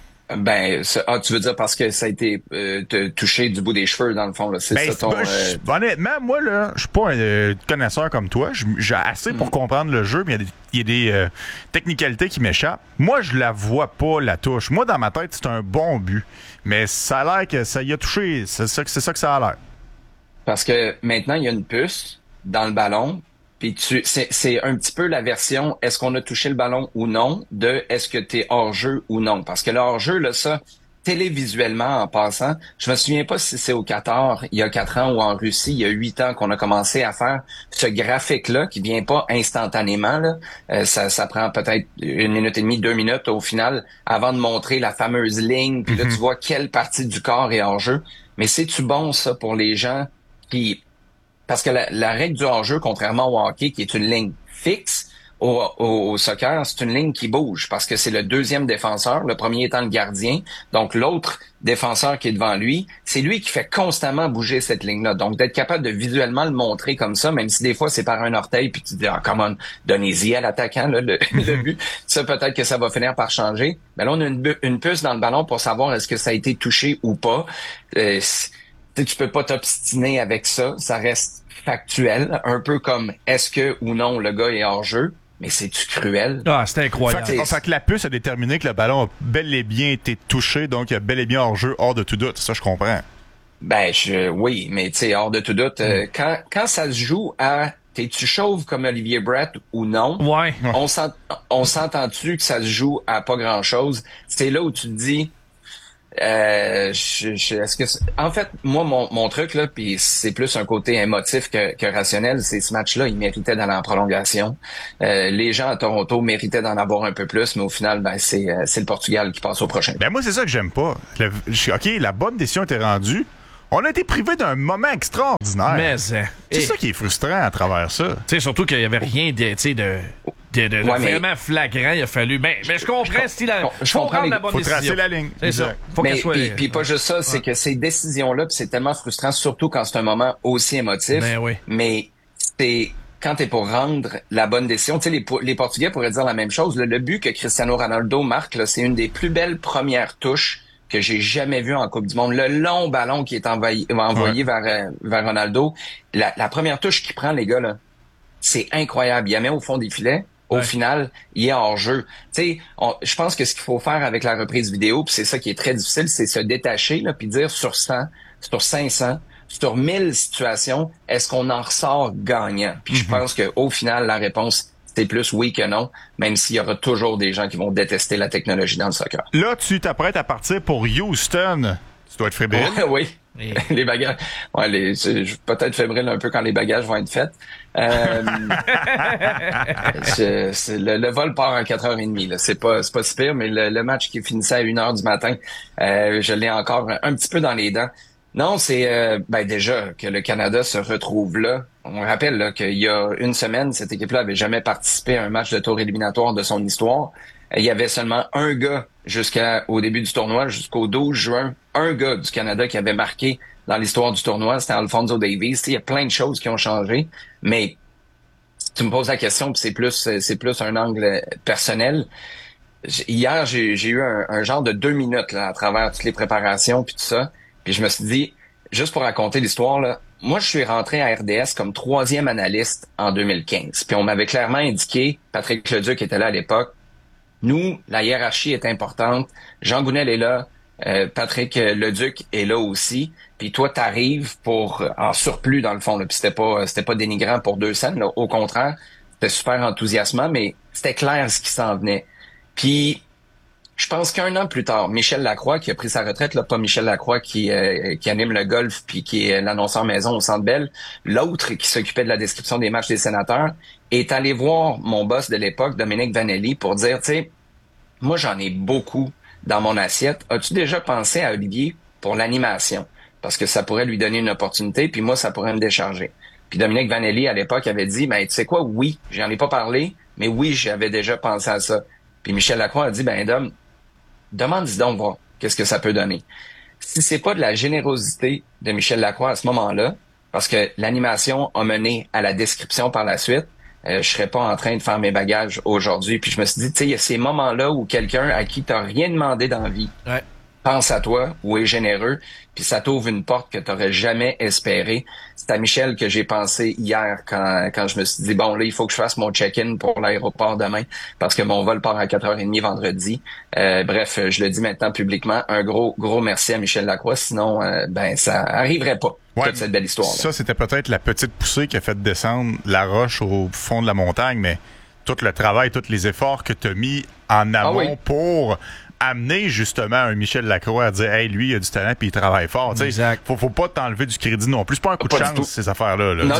Tu veux dire parce que ça a été touché du bout des cheveux, dans le fond, là. C'est ça ton... Honnêtement, moi, là, je suis pas un connaisseur comme toi. J'ai assez pour comprendre le jeu, mais il y a des technicalités qui m'échappent. Moi, je la vois pas, la touche. Moi, dans ma tête, c'est un bon but. Mais ça a l'air que ça y a touché. C'est ça que ça a l'air. Parce que maintenant, il y a une puce dans le ballon, puis c'est un petit peu la version est-ce qu'on a touché le ballon ou non de est-ce que t'es hors-jeu ou non. Parce que le hors-jeu, là, ça, télévisuellement en passant, je me souviens pas si c'est au Qatar il y a 4 ans ou en Russie il y a 8 ans qu'on a commencé à faire ce graphique-là qui vient pas instantanément, là. Ça prend peut-être 1 minute et demie, 2 minutes au final avant de montrer la fameuse ligne, puis là tu vois quelle partie du corps est hors-jeu. Mais c'est-tu bon ça pour les gens parce que la règle du hors-jeu, contrairement au hockey, qui est une ligne fixe, au soccer, c'est une ligne qui bouge parce que c'est le deuxième défenseur, le premier étant le gardien. Donc, l'autre défenseur qui est devant lui, c'est lui qui fait constamment bouger cette ligne-là. Donc, d'être capable de visuellement le montrer comme ça, même si des fois c'est par un orteil, puis tu te dis, come on, donnez-y à l'attaquant, là, le but. Ça, peut-être que ça va finir par changer. Mais là, on a une puce dans le ballon pour savoir est-ce que ça a été touché ou pas. Tu peux pas t'obstiner avec ça, ça reste factuel, un peu comme est-ce que ou non le gars est hors jeu. mais c'est-tu cruel? Ah, c'était incroyable. Fait que la puce a déterminé que le ballon a bel et bien été touché, donc il y a bel et bien hors-jeu, hors de tout doute. Ça, je comprends. Ben, oui, mais tu sais, hors de tout doute, quand ça se joue à t'es-tu chauve comme Olivier Brett ou non? Ouais. On s'entend-tu que ça se joue à pas grand-chose? C'est là où tu te dis, est-ce que en fait, moi, mon truc, là, puis c'est plus un côté émotif que rationnel, c'est ce match-là, il méritait d'aller en prolongation. Les gens à Toronto méritaient d'en avoir un peu plus, mais au final, ben, c'est le Portugal qui passe au prochain. Ben, moi, c'est ça que j'aime pas. OK, la bonne décision était rendue. On a été privé d'un moment extraordinaire. Mais c'est ça qui est frustrant à travers ça. Tu sais, surtout qu'il y avait rien de vraiment flagrant. Il a fallu. Mais je comprends je comprends la bonne décision. Faut tracer la ligne. C'est ça. Faut mais qu'elle soit. Puis pas juste ça, c'est que ces décisions-là, c'est tellement frustrant, surtout quand c'est un moment aussi émotif. Ben oui. Mais c'est quand t'es pour rendre la bonne décision. Tu sais, les Portugais pourraient dire la même chose. Le but que Cristiano Ronaldo marque, là, c'est une des plus belles premières touches que j'ai jamais vu en Coupe du Monde. Le long ballon qui est envoyé vers Ronaldo. La première touche qu'il prend, les gars, là, c'est incroyable. Il la met au fond des filets. Au final, il est hors jeu. Tu sais, je pense que ce qu'il faut faire avec la reprise vidéo, puis c'est ça qui est très difficile, c'est se détacher, là, puis dire sur 100, sur 500, sur 1000 situations, est-ce qu'on en ressort gagnant? Puis je pense qu'au final, la réponse, c'est plus oui que non, même s'il y aura toujours des gens qui vont détester la technologie dans le soccer. Là, tu t'apprêtes à partir pour Houston. Tu dois être fébrile. Oui. Les bagages. Ouais, je vais peut-être fébrile un peu quand les bagages vont être faits. Le vol part à 4h30. Là. C'est pas si pire, mais le match qui finissait à 1h du matin, je l'ai encore un petit peu dans les dents. Non, c'est déjà que le Canada se retrouve là. On rappelle là, qu'il y a une semaine, cette équipe-là avait jamais participé à un match de tour éliminatoire de son histoire. Il y avait seulement un gars jusqu'au début du tournoi, jusqu'au 12 juin, un gars du Canada qui avait marqué dans l'histoire du tournoi, c'était Alphonso Davies. Il y a plein de choses qui ont changé, mais tu me poses la question, puis c'est plus un angle personnel. Hier, j'ai eu un genre de 2 minutes là, à travers toutes les préparations puis tout ça. Puis je me suis dit, juste pour raconter l'histoire, là, moi, je suis rentré à RDS comme 3e analyste en 2015. Puis on m'avait clairement indiqué, Patrick Leduc était là à l'époque, nous, la hiérarchie est importante. Jean Gounel est là, Patrick Leduc est là aussi. Puis toi, t'arrives en surplus dans le fond. Là. Puis c'était pas dénigrant pour 2 cents. Là. Au contraire, c'était super enthousiasmant, mais c'était clair ce qui s'en venait. Puis je pense qu'1 an plus tard, Michel Lacroix, qui a pris sa retraite, là, pas Michel Lacroix qui anime le golf puis qui est l'annonceur maison au Centre Bell, l'autre qui s'occupait de la description des matchs des sénateurs, est allé voir mon boss de l'époque, Dominique Vanelli, pour dire, tu sais, moi j'en ai beaucoup dans mon assiette. As-tu déjà pensé à Olivier pour l'animation? Parce que ça pourrait lui donner une opportunité, puis moi, ça pourrait me décharger. Puis Dominique Vanelli, à l'époque, avait dit, ben tu sais quoi, oui, j'en ai pas parlé, mais oui, j'avais déjà pensé à ça. Puis Michel Lacroix a dit, ben Dom, demande-y donc voir qu'est-ce que ça peut donner. Si c'est pas de la générosité de Michel Lacroix à ce moment-là, parce que l'animation a mené à la description par la suite, je serais pas en train de faire mes bagages aujourd'hui. Puis je me suis dit, tu sais, il y a ces moments-là où quelqu'un à qui t'as rien demandé dans la vie pense à toi ou est généreux, puis ça t'ouvre une porte que t'aurais jamais espérée. C'est à Michel que j'ai pensé hier quand je me suis dit, bon, là, il faut que je fasse mon check-in pour l'aéroport demain parce que mon vol part à 4h30 vendredi. Bref, je le dis maintenant publiquement, un gros merci à Michel Lacroix, sinon, ça arriverait pas. Toute cette belle histoire. Ça, c'était peut-être la petite poussée qui a fait descendre la roche au fond de la montagne, mais tout le travail, tous les efforts que tu as mis en amont pour amener justement un Michel Lacroix à dire, hey, lui, il a du talent puis il travaille fort. Exact. Faut pas t'enlever du crédit non plus. C'est pas un coup de chance, ces affaires-là. Là,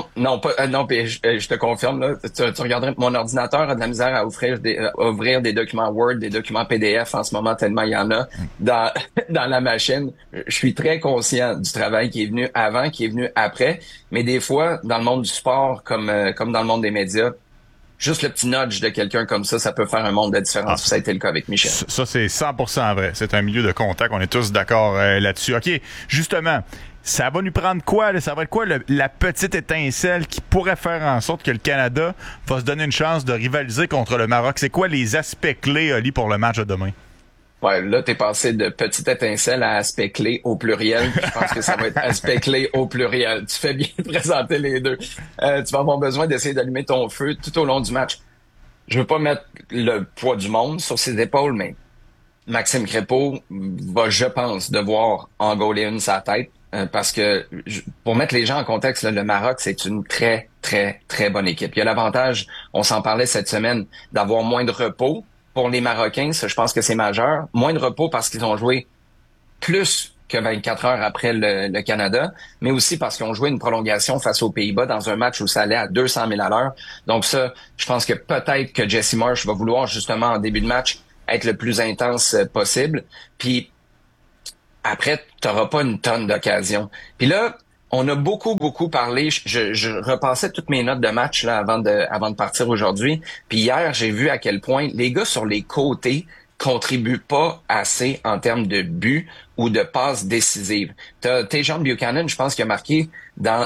non, puis je te confirme, là, tu regarderais, mon ordinateur a de la misère à ouvrir des documents Word, des documents PDF en ce moment, tellement il y en a dans la machine. Je suis très conscient du travail qui est venu avant, qui est venu après, mais des fois, dans le monde du sport, comme dans le monde des médias, juste le petit nudge de quelqu'un comme ça peut faire un monde de différence. Ça a été le cas avec Michel. Ça, c'est 100% vrai. C'est un milieu de contact. On est tous d'accord là-dessus. OK, justement, ça va nous prendre quoi? Là? Ça va être quoi la petite étincelle qui pourrait faire en sorte que le Canada va se donner une chance de rivaliser contre le Maroc? C'est quoi les aspects clés, Oli, pour le match de demain? Ouais, là, t'es passé de petite étincelle à aspect clé au pluriel. Je pense que ça va être aspect clé au pluriel. Tu fais bien de présenter les deux. Tu vas avoir besoin d'essayer d'allumer ton feu tout au long du match. je veux pas mettre le poids du monde sur ses épaules, mais Maxime Crépeau va, je pense, devoir en gauler une sa tête. Parce que, pour mettre les gens en contexte, là, le Maroc, c'est une très, très, très bonne équipe. Il y a l'avantage, on s'en parlait cette semaine, d'avoir moins de repos. Pour les Marocains, ça, je pense que c'est majeur. Moins de repos parce qu'ils ont joué plus que 24 heures après le Canada, mais aussi parce qu'ils ont joué une prolongation face aux Pays-Bas dans un match où ça allait à 200 000 à l'heure. Donc ça, je pense que peut-être que Jesse Marsh va vouloir justement en début de match être le plus intense possible. Puis après, t'auras pas une tonne d'occasions. Puis là, on a beaucoup parlé. Je repassais toutes mes notes de match là avant de partir aujourd'hui. Puis hier, j'ai vu à quel point les gars sur les côtés contribuent pas assez en termes de buts ou de passes décisives. T'as Tajon Buchanan, je pense, qui a marqué dans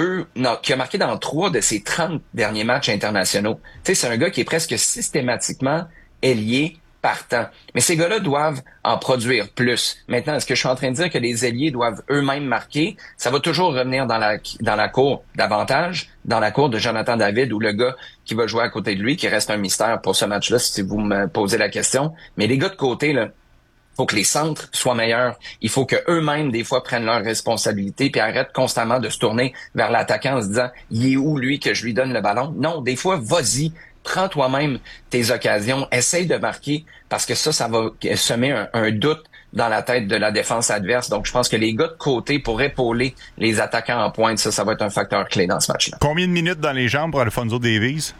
3 de ses 30 derniers matchs internationaux. Tu sais, c'est un gars qui est presque systématiquement ailier partant. Mais ces gars-là doivent en produire plus. Maintenant, est-ce que je suis en train de dire que les ailiers doivent eux-mêmes marquer? Ça va toujours revenir dans la cour davantage, dans la cour de Jonathan David ou le gars qui va jouer à côté de lui, qui reste un mystère pour ce match-là, si vous me posez la question. Mais les gars de côté, là, faut que les centres soient meilleurs. Il faut que eux-mêmes, des fois, prennent leurs responsabilités puis arrêtent constamment de se tourner vers l'attaquant en se disant « Il est où, lui, que je lui donne le ballon? » Non, des fois, vas-y. Prends toi-même tes occasions, essaye de marquer, parce que ça va semer un doute dans la tête de la défense adverse. Donc, je pense que les gars de côté pour épauler les attaquants en pointe, ça va être un facteur clé dans ce match-là. Combien de minutes dans les jambes pour Alphonso Davies?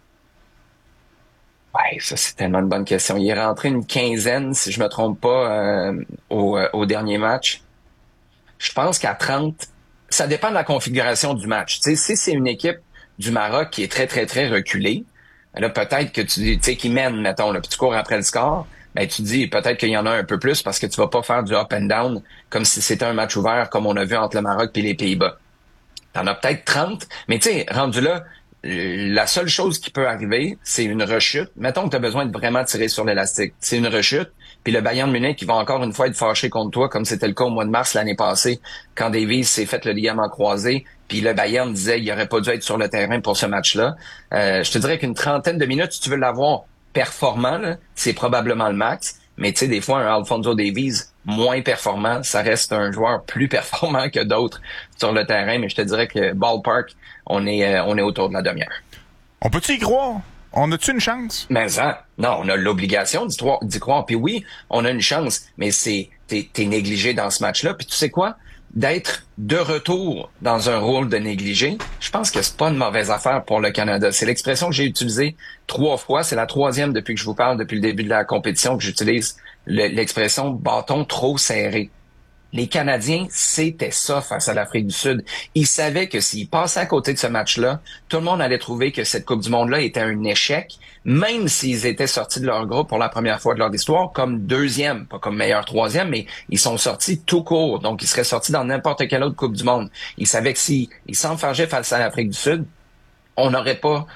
Ouais, ça, c'est tellement une bonne question. Il est rentré une quinzaine, si je me trompe pas, au dernier match. Je pense qu'à 30, ça dépend de la configuration du match. Tu sais, si c'est une équipe du Maroc qui est très, très, très reculée, là, peut-être que tu sais, qui mène, mettons, là, puis tu cours après le score, ben, tu dis peut-être qu'il y en a un peu plus parce que tu vas pas faire du up and down comme si c'était un match ouvert comme on a vu entre le Maroc et les Pays-Bas. T'en as peut-être 30, mais tu sais, rendu là, la seule chose qui peut arriver, c'est une rechute. Mettons que tu as besoin de vraiment tirer sur l'élastique. C'est une rechute, puis le Bayern de Munich qui va encore une fois être fâché contre toi, comme c'était le cas au mois de mars l'année passée, quand Davies s'est fait le ligament croisé, puis le Bayern disait qu'il aurait pas dû être sur le terrain pour ce match-là. Je te dirais qu'une trentaine de minutes, si tu veux l'avoir performant, là, c'est probablement le max. Mais tu sais, des fois, un Alphonso Davies moins performant, ça reste un joueur plus performant que d'autres sur le terrain. Mais je te dirais que ballpark, on est autour de la demi-heure. On peut-tu y croire? On a-tu une chance? Mais ça, non, on a l'obligation d'y croire. Puis oui, on a une chance, mais t'es négligé dans ce match-là. Puis tu sais quoi? D'être de retour dans un rôle de négligé, je pense que c'est pas une mauvaise affaire pour le Canada. C'est l'expression que j'ai utilisée 3 fois. C'est la 3e depuis que je vous parle, depuis le début de la compétition, que j'utilise l'expression bâton trop serré. Les Canadiens, c'était ça face à l'Afrique du Sud. Ils savaient que s'ils passaient à côté de ce match-là, tout le monde allait trouver que cette Coupe du Monde-là était un échec, même s'ils étaient sortis de leur groupe pour la première fois de leur histoire comme 2e, pas comme meilleur 3e, mais ils sont sortis tout court. Donc, ils seraient sortis dans n'importe quelle autre Coupe du Monde. Ils savaient que s'ils s'enfargeaient face à l'Afrique du Sud, on n'aurait pas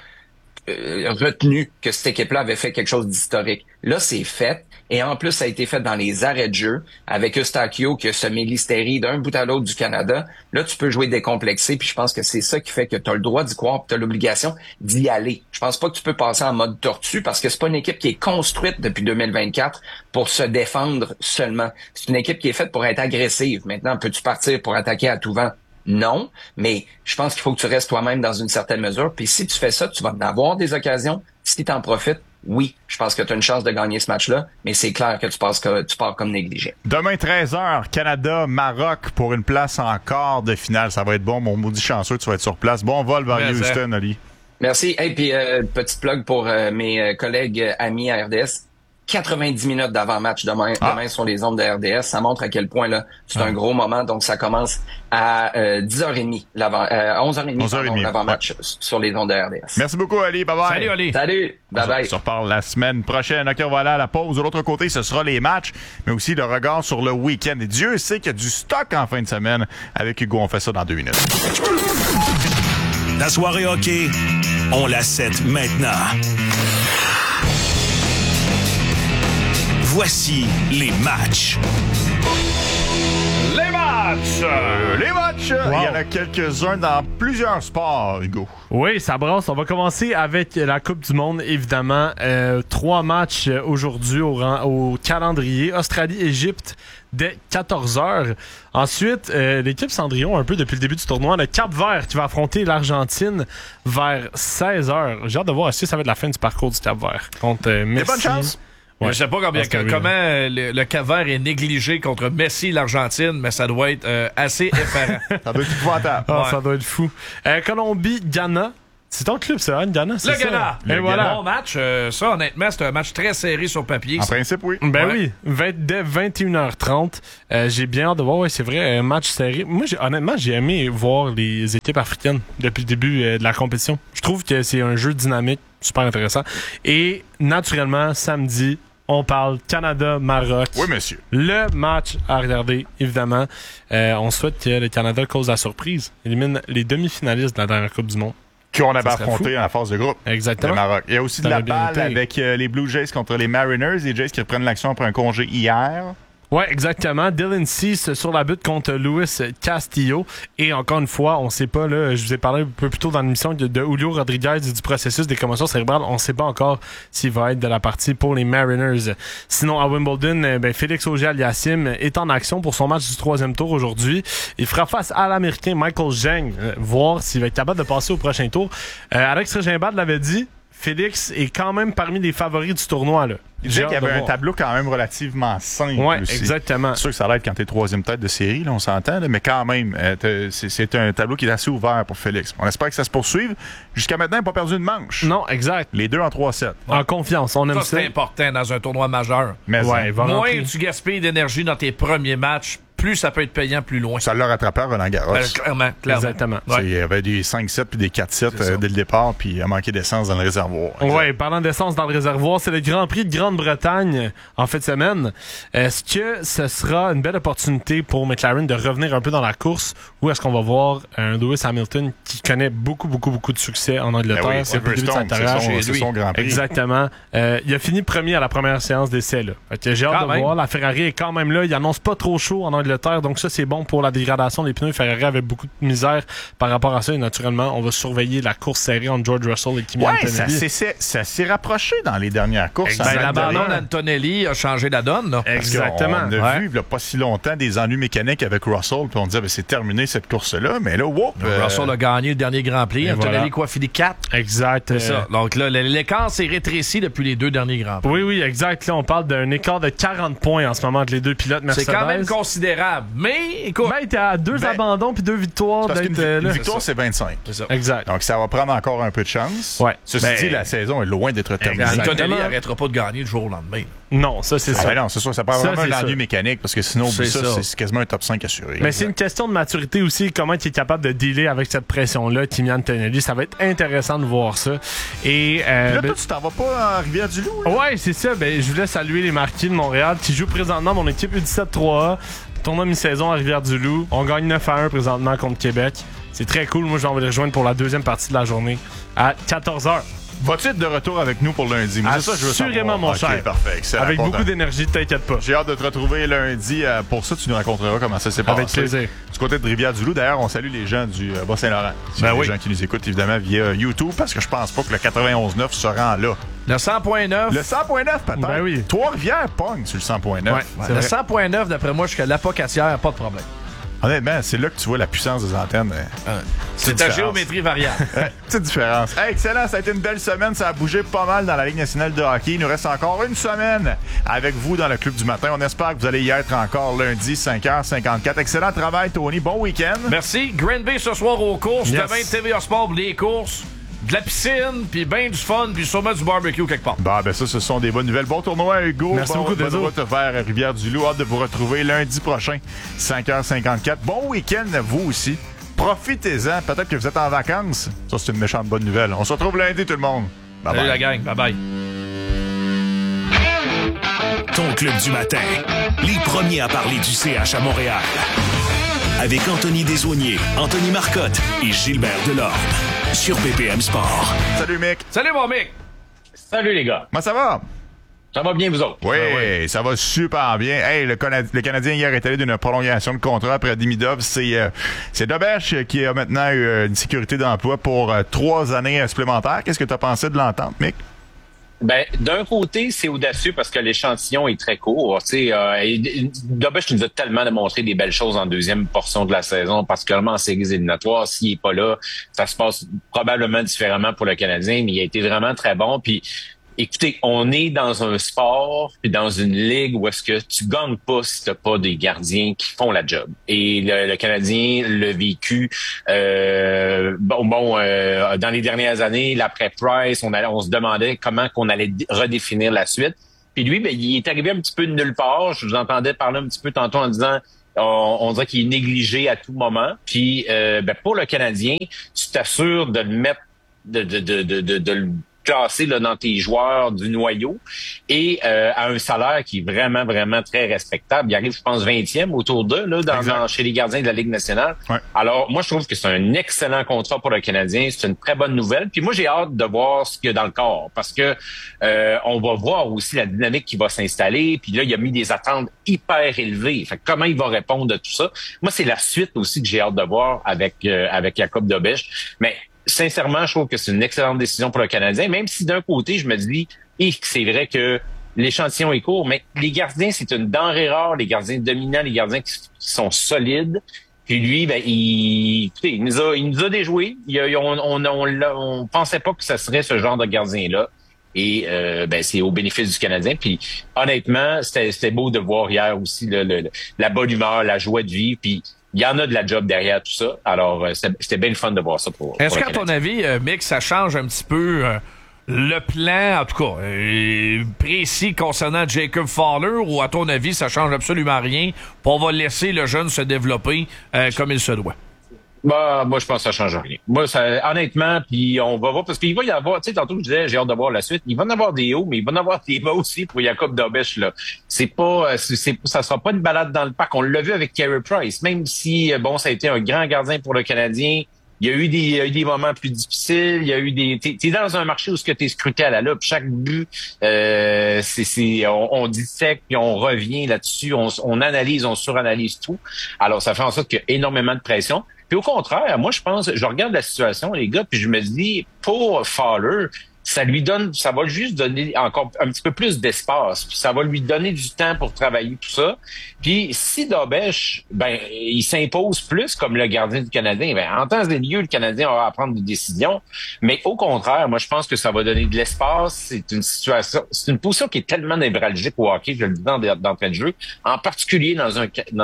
retenu que cette équipe-là avait fait quelque chose d'historique. Là, c'est fait. Et en plus, ça a été fait dans les arrêts de jeu avec Eustáquio qui a semé l'hystérie d'un bout à l'autre du Canada. Là, tu peux jouer décomplexé, puis je pense que c'est ça qui fait que tu as le droit d'y croire, puis tu as l'obligation d'y aller. Je pense pas que tu peux passer en mode tortue parce que c'est pas une équipe qui est construite depuis 2024 pour se défendre seulement. C'est une équipe qui est faite pour être agressive. Maintenant, peux-tu partir pour attaquer à tout vent? Non, mais je pense qu'il faut que tu restes toi-même dans une certaine mesure. Puis si tu fais ça, tu vas en avoir des occasions. Si tu en profites, oui, je pense que tu as une chance de gagner ce match-là, mais c'est clair que tu pars comme négligé. Demain, 13h, Canada-Maroc pour une place en quart de finale. Ça va être bon, mon maudit chanceux, tu vas être sur place. Bon vol vers Houston, Ali. Merci. Et puis, petite plug pour mes collègues amis à RDS. 90 minutes d'avant-match demain sur les ondes de RDS. Ça montre à quel point là c'est un gros moment. Donc, ça commence à 10h30, 11h30 l'avant-match sur les ondes de RDS. Merci beaucoup, Ali. Bye-bye. Salut, Ali. Salut. Bye-bye. On se reparle la semaine prochaine. OK, voilà, la pause. De l'autre côté, ce sera les matchs, mais aussi le regard sur le week-end. Et Dieu sait qu'il y a du stock en fin de semaine. Avec Hugo, on fait ça dans 2 minutes. La soirée hockey, on la set maintenant. Voici les matchs. Les matchs! matchs! Les matchs! Wow. Il y en a quelques-uns dans plusieurs sports, Hugo. Oui, ça brasse. On va commencer avec la Coupe du Monde, évidemment. 3 matchs aujourd'hui au calendrier. Australie-Égypte dès 14h. Ensuite, l'équipe Cendrillon, un peu depuis le début du tournoi, le Cap-Vert qui va affronter l'Argentine vers 16h. J'ai hâte de voir si ça va être la fin du parcours du Cap-Vert contre Messi. Bonne chance! Ouais. Je sais pas comment le Cap-Vert est négligé contre Messi et l'Argentine, mais ça doit être assez effarant. Ça doit être épouvantable. Ça doit être fou. Colombie-Ghana. C'est ton club, ça, Ghana, c'est ça? Le Ghana! Et voilà. Bon match. Ça, honnêtement, c'est un match très serré sur papier. En principe, oui. Ben oui. Dès 21h30. J'ai bien hâte de voir. Ouais, c'est vrai, un match serré. Moi, honnêtement, j'ai aimé voir les équipes africaines depuis le début de la compétition. Je trouve que c'est un jeu dynamique, super intéressant. Et, naturellement, samedi, on parle Canada-Maroc. Oui, monsieur. Le match à regarder, évidemment. On souhaite que le Canada cause la surprise. Élimine les demi-finalistes de la dernière Coupe du Monde. Qu'on avait affronté en phase de groupe. Exactement. Le Maroc. Il y a aussi de la balle avec les Blue Jays contre les Mariners. Les Jays qui reprennent l'action après un congé hier. Ouais, exactement. Dylan Cease sur la butte contre Luis Castillo. Et encore une fois, on sait pas, là, je vous ai parlé un peu plus tôt dans l'émission de Julio Rodriguez et du processus des commotions cérébrales. On sait pas encore s'il va être de la partie pour les Mariners. Sinon, à Wimbledon, Félix Auger-Aliassime est en action pour son match du 3e tour aujourd'hui. Il fera face à l'Américain Michael Zhang, voir s'il va être capable de passer au prochain tour. Alex Regimbad l'avait dit, Félix est quand même parmi les favoris du tournoi, là. Il disait qu'il y avait un tableau quand même relativement simple. Oui, aussi. Exactement. C'est sûr que ça l'aide quand t'es 3e tête de série, là, on s'entend, là, mais quand même, c'est un tableau qui est assez ouvert pour Félix. On espère que ça se poursuive. Jusqu'à maintenant, il n'a pas perdu une manche. Non, exact. Les deux en 3-7. En confiance, on aime ça. C'est important dans un tournoi majeur. Mais moins tu gaspilles d'énergie dans tes premiers matchs, plus ça peut être payant plus loin. Ça l'a rattrapé à Roland Garros. Clairement. Exactement. Ouais. Il y avait des 5-7 puis des 4-7 dès le départ, puis il a manqué d'essence dans le réservoir. Oui, parlant d'essence dans le réservoir, c'est le Grand Prix de Grande-Bretagne en fin de semaine. Est-ce que ce sera une belle opportunité pour McLaren de revenir un peu dans la course, ou est-ce qu'on va voir un Lewis Hamilton qui connaît beaucoup de succès en Angleterre? Oui, c'est son Grand Prix. Exactement. Il a fini premier à la première séance d'essai. J'ai hâte de voir. La Ferrari est quand même là. Il annonce pas trop chaud en Angleterre, donc ça c'est bon pour la dégradation des pneus. Ferrari avait beaucoup de misère par rapport à ça, et naturellement on va surveiller la course serrée entre George Russell et Kimi Antonelli. Ça s'est rapproché dans les dernières courses. L'abandon d'Antonelli a changé la donne. Là. Exactement. On a vu il n'y a pas si longtemps des ennuis mécaniques avec Russell, puis on disait c'est terminé cette course-là, mais là, Russell a gagné le dernier Grand Prix. Antonelli finit 4. Exact. C'est ça. Donc là, l'écart s'est rétréci depuis les 2 derniers Grands Prix. Oui, exact. Là, on parle d'un écart de 40 points en ce moment entre les deux pilotes Mercedes. C'est quand même considérable. Mais, écoute... t'es à 2 abandons puis 2 victoires. Parce qu'une victoire, c'est 25. C'est ça. Exact. Donc, ça va prendre encore un peu de chance. Ouais. Ceci dit, la saison est loin d'être terminée. Antonelli n'arrêtera pas de gagner le jour au lendemain. Non, ça, c'est ça. Non, c'est sûr. Ça prend vraiment un ennui mécanique, parce que sinon, c'est quasiment un top 5 assuré. Mais c'est une question de maturité aussi, comment il est capable de dealer avec cette pression-là, Kimi Antonelli. Ça va être intéressant de voir ça. Et là, toi, tu t'en vas pas à Rivière-du-Loup? Ouais, c'est ça. Je voulais saluer les Marquis de Montréal qui jouent présentement mon équipe U17 3A. Tournoi mi-saison à Rivière-du-Loup. On gagne 9-1 présentement contre Québec. C'est très cool. Moi, je vais les rejoindre pour la deuxième partie de la journée à 14h. Vas-tu être de retour avec nous pour lundi? Moi, c'est ça que je veux savoir. Assurément, mon cher. Parfait. Excellent. Avec beaucoup d'énergie, t'inquiète pas. J'ai hâte de te retrouver lundi. Pour ça, tu nous raconteras comment ça s'est passé. Avec plaisir. Du côté de Rivière-du-Loup, d'ailleurs, on salue les gens du Bas-Saint-Laurent. Les gens qui nous écoutent, évidemment, via YouTube, parce que je pense pas que le 91.9 se rend là. Le 100.9. Le 100.9, peut-être. Ben oui. Trois-Rivières pogne sur le 100.9. Ouais, le 100.9, d'après moi, jusqu'à l'Apocatière, pas de problème. Honnêtement, c'est là que tu vois la puissance des antennes. C'est ta géométrie variable. Petite différence. Hey, excellent, ça a été une belle semaine. Ça a bougé pas mal dans la Ligue nationale de hockey. Il nous reste encore une semaine avec vous dans le Club du matin. On espère que vous allez y être encore lundi, 5h54. Excellent travail, Tony. Bon week-end. Merci. Green Bay ce soir aux courses. Demain, TVA Sport pour les courses. De la piscine, puis ben du fun, puis sûrement du barbecue quelque part. Ben ça, ce sont des bonnes nouvelles. Bon tournoi, Hugo. Merci beaucoup, Bonne route vers Rivière-du-Loup. Hâte de vous retrouver lundi prochain, 5h54. Bon week-end à vous aussi. Profitez-en. Peut-être que vous êtes en vacances. Ça, c'est une méchante bonne nouvelle. On se retrouve lundi, tout le monde. Bye Salut la gang. Bye-bye. Ton club du matin. Les premiers à parler du CH à Montréal. Avec Anthony Desaulniers, Anthony Marcotte et Gilbert Delorme. Sur BPM Sport. Salut, Mick. Salut, mon Mick. Salut, les gars. Comment ça va? Ça va bien, vous autres? Oui, ça va super bien. Hey, le Canadien hier est allé d'une prolongation de contrat après Demidov. C'est Dobeš qui a maintenant eu une sécurité d'emploi pour 3 années supplémentaires. Qu'est-ce que tu as pensé de l'entente, Mick? Ben, d'un côté, c'est audacieux parce que l'échantillon est très court. Dobeš nous a tellement démontré des belles choses en deuxième portion de la saison, particulièrement en séries éliminatoires. S'il est pas là, ça se passe probablement différemment pour le Canadien, mais il a été vraiment très bon. Puis, écoutez, on est dans un sport puis dans une ligue où est-ce que tu gagnes pas si t'as pas des gardiens qui font la job. Et le Canadien l'a vécu dans les dernières années, l'après Price, on se demandait comment qu'on allait redéfinir la suite. Puis lui, ben, il est arrivé un petit peu de nulle part. Je vous entendais parler un petit peu tantôt en disant on dirait qu'il est négligé à tout moment. Puis pour le Canadien, tu t'assures de le mettre de le classé là, dans tes joueurs du noyau et à un salaire qui est vraiment, vraiment très respectable. Il arrive, je pense, 20e autour d'eux là, chez les gardiens de la Ligue nationale. Ouais. Alors, moi, je trouve que c'est un excellent contrat pour le Canadien. C'est une très bonne nouvelle. Puis moi, j'ai hâte de voir ce qu'il y a dans le corps parce que on va voir aussi la dynamique qui va s'installer. Puis là, il a mis des attentes hyper élevées. Fait que comment il va répondre à tout ça? Moi, c'est la suite aussi que j'ai hâte de voir avec Jakub Dobeš. Mais sincèrement, je trouve que c'est une excellente décision pour le Canadien, même si d'un côté, je me dis c'est vrai que l'échantillon est court, mais les gardiens, c'est une denrée rare, les gardiens dominants, les gardiens qui sont solides. Puis lui, ben, il nous a déjoué. On pensait pas que ça serait ce genre de gardien-là. Et c'est au bénéfice du Canadien. Puis honnêtement, c'était beau de voir hier aussi la bonne humeur, la joie de vivre. Puis il y en a de la job derrière tout ça. Alors, c'était bien le fun de voir ça pour Est-ce qu'à ton avis, Mick, ça change un petit peu le plan, en tout cas, précis concernant Jacob Fowler, ou à ton avis, ça change absolument rien, puis on va laisser le jeune se développer comme il se doit? Bah, moi, je pense que ça change rien. Moi, honnêtement, puis on va voir, parce qu'il va y avoir, tu sais, tantôt, je disais, j'ai hâte de voir la suite. Il va y en avoir des hauts, mais il va y en avoir des bas aussi pour Jakub Dobeš, là. Ça sera pas une balade dans le parc. On l'a vu avec Carey Price. Même si, ça a été un grand gardien pour le Canadien, il y a eu des moments plus difficiles. Il y a eu t'es dans un marché où ce que t'es scruté à la loupe. Chaque but, on dissèque puis on revient là-dessus. On analyse, on suranalyse tout. Alors, ça fait en sorte qu'il y a énormément de pression. Puis au contraire, moi, je regarde la situation, les gars, puis je me dis, pour Fowler, ça va juste donner encore un petit peu plus d'espace, puis ça va lui donner du temps pour travailler tout ça. Puis si Dobeš, il s'impose plus comme le gardien du Canadien, en temps et lieu, le Canadien aura à prendre des décisions. Mais au contraire, moi, je pense que ça va donner de l'espace. C'est une position qui est tellement névralgique au hockey, je le dis d'entrée de jeu, en particulier dans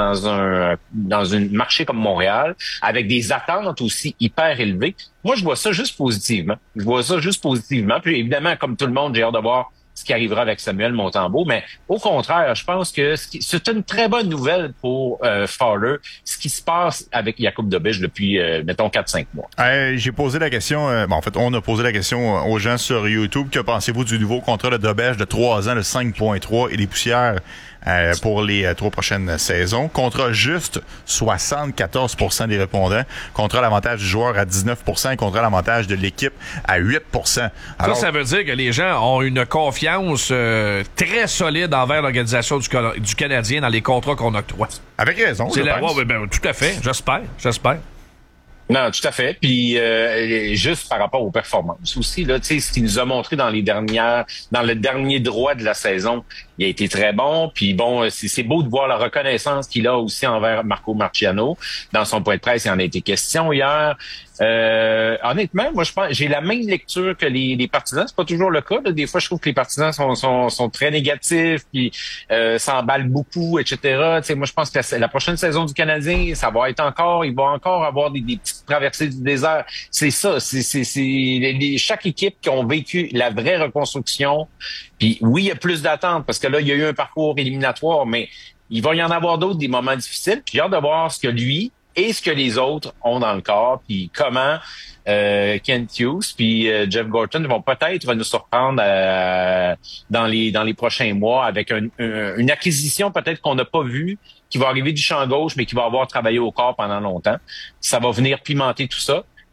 un marché comme Montréal, avec des attentes aussi hyper élevées. Moi, je vois ça juste positivement. Puis évidemment, comme tout le monde, j'ai hâte de voir ce qui arrivera avec Samuel Montembeault. Mais au contraire, je pense que c'est une très bonne nouvelle pour Fowler, ce qui se passe avec Jakub Dobeš depuis, mettons, 4-5 mois. J'ai posé la question, on a posé la question aux gens sur YouTube. Que pensez-vous du nouveau contrat de Dobeš de 3 ans, de 5,3 et des poussières pour les 3 prochaines saisons? Contrat juste, 74% des répondants. Contrat l'avantage du joueur à 19% et contrat l'avantage de l'équipe à 8%. Alors, ça veut dire que les gens ont une confiance très solide envers l'organisation du Canadien dans les contrats qu'on octroie. Avec raison, je pense. Tout à fait. J'espère. Non, tout à fait. Puis juste par rapport aux performances aussi, là, tu sais, ce qu'il nous a montré dans le dernier droit de la saison, il a été très bon. Puis c'est beau de voir la reconnaissance qu'il a aussi envers Marco Marciano. Dans son point de presse, il en a été question hier. Honnêtement, moi, je pense, j'ai la même lecture que les partisans. C'est pas toujours le cas, là. Des fois, je trouve que les partisans sont très négatifs, puis s'emballent beaucoup, etc. Tu sais, moi, je pense que la prochaine saison du Canadien, il va encore avoir des petites traversées du désert. C'est ça. Chaque équipe qui ont vécu la vraie reconstruction. Puis oui, il y a plus d'attentes parce que là, il y a eu un parcours éliminatoire, mais il va y en avoir d'autres, des moments difficiles. Puis j'ai hâte de voir ce que lui et ce que les autres ont dans le corps, puis comment Kent Hughes puis Jeff Gorton vont peut-être nous surprendre dans les prochains mois avec une acquisition peut-être qu'on n'a pas vue, qui va arriver du champ gauche, mais qui va avoir travaillé au corps pendant longtemps. Ça va venir pimenter tout ça.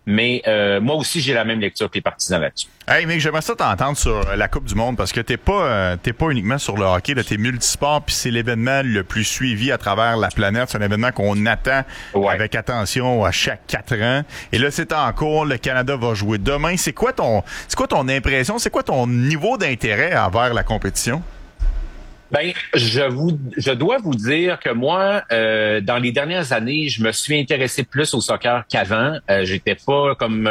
Mais moi aussi, j'ai la même lecture que les partisans là-dessus. Hey, mec, j'aimerais ça t'entendre sur la Coupe du Monde parce que t'es pas uniquement sur le hockey, là, t'es multisport, puis c'est l'événement le plus suivi à travers la planète. C'est un événement qu'on attend avec attention à chaque 4 ans. Et là, c'est en cours. Le Canada va jouer demain. C'est quoi ton impression? C'est quoi ton niveau d'intérêt envers la compétition? Ben, je dois vous dire que moi, dans les dernières années, je me suis intéressé plus au soccer qu'avant. J'étais pas comme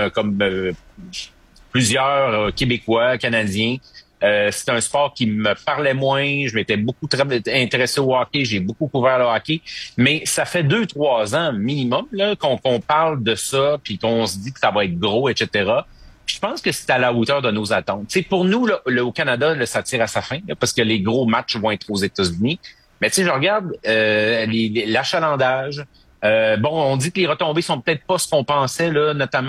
plusieurs Québécois, Canadiens. C'est un sport qui me parlait moins. Je m'étais beaucoup intéressé au hockey. J'ai beaucoup couvert le hockey. Mais ça fait 2-3 ans minimum là qu'on parle de ça, puis qu'on se dit que ça va être gros, etc. Je pense que c'est à la hauteur de nos attentes. T'sais, pour nous, là, au Canada, là, ça tire à sa fin là, parce que les gros matchs vont être aux États-Unis. Mais je regarde l'achalandage. Bon, on dit que les retombées sont peut-être pas ce qu'on pensait, là, notamment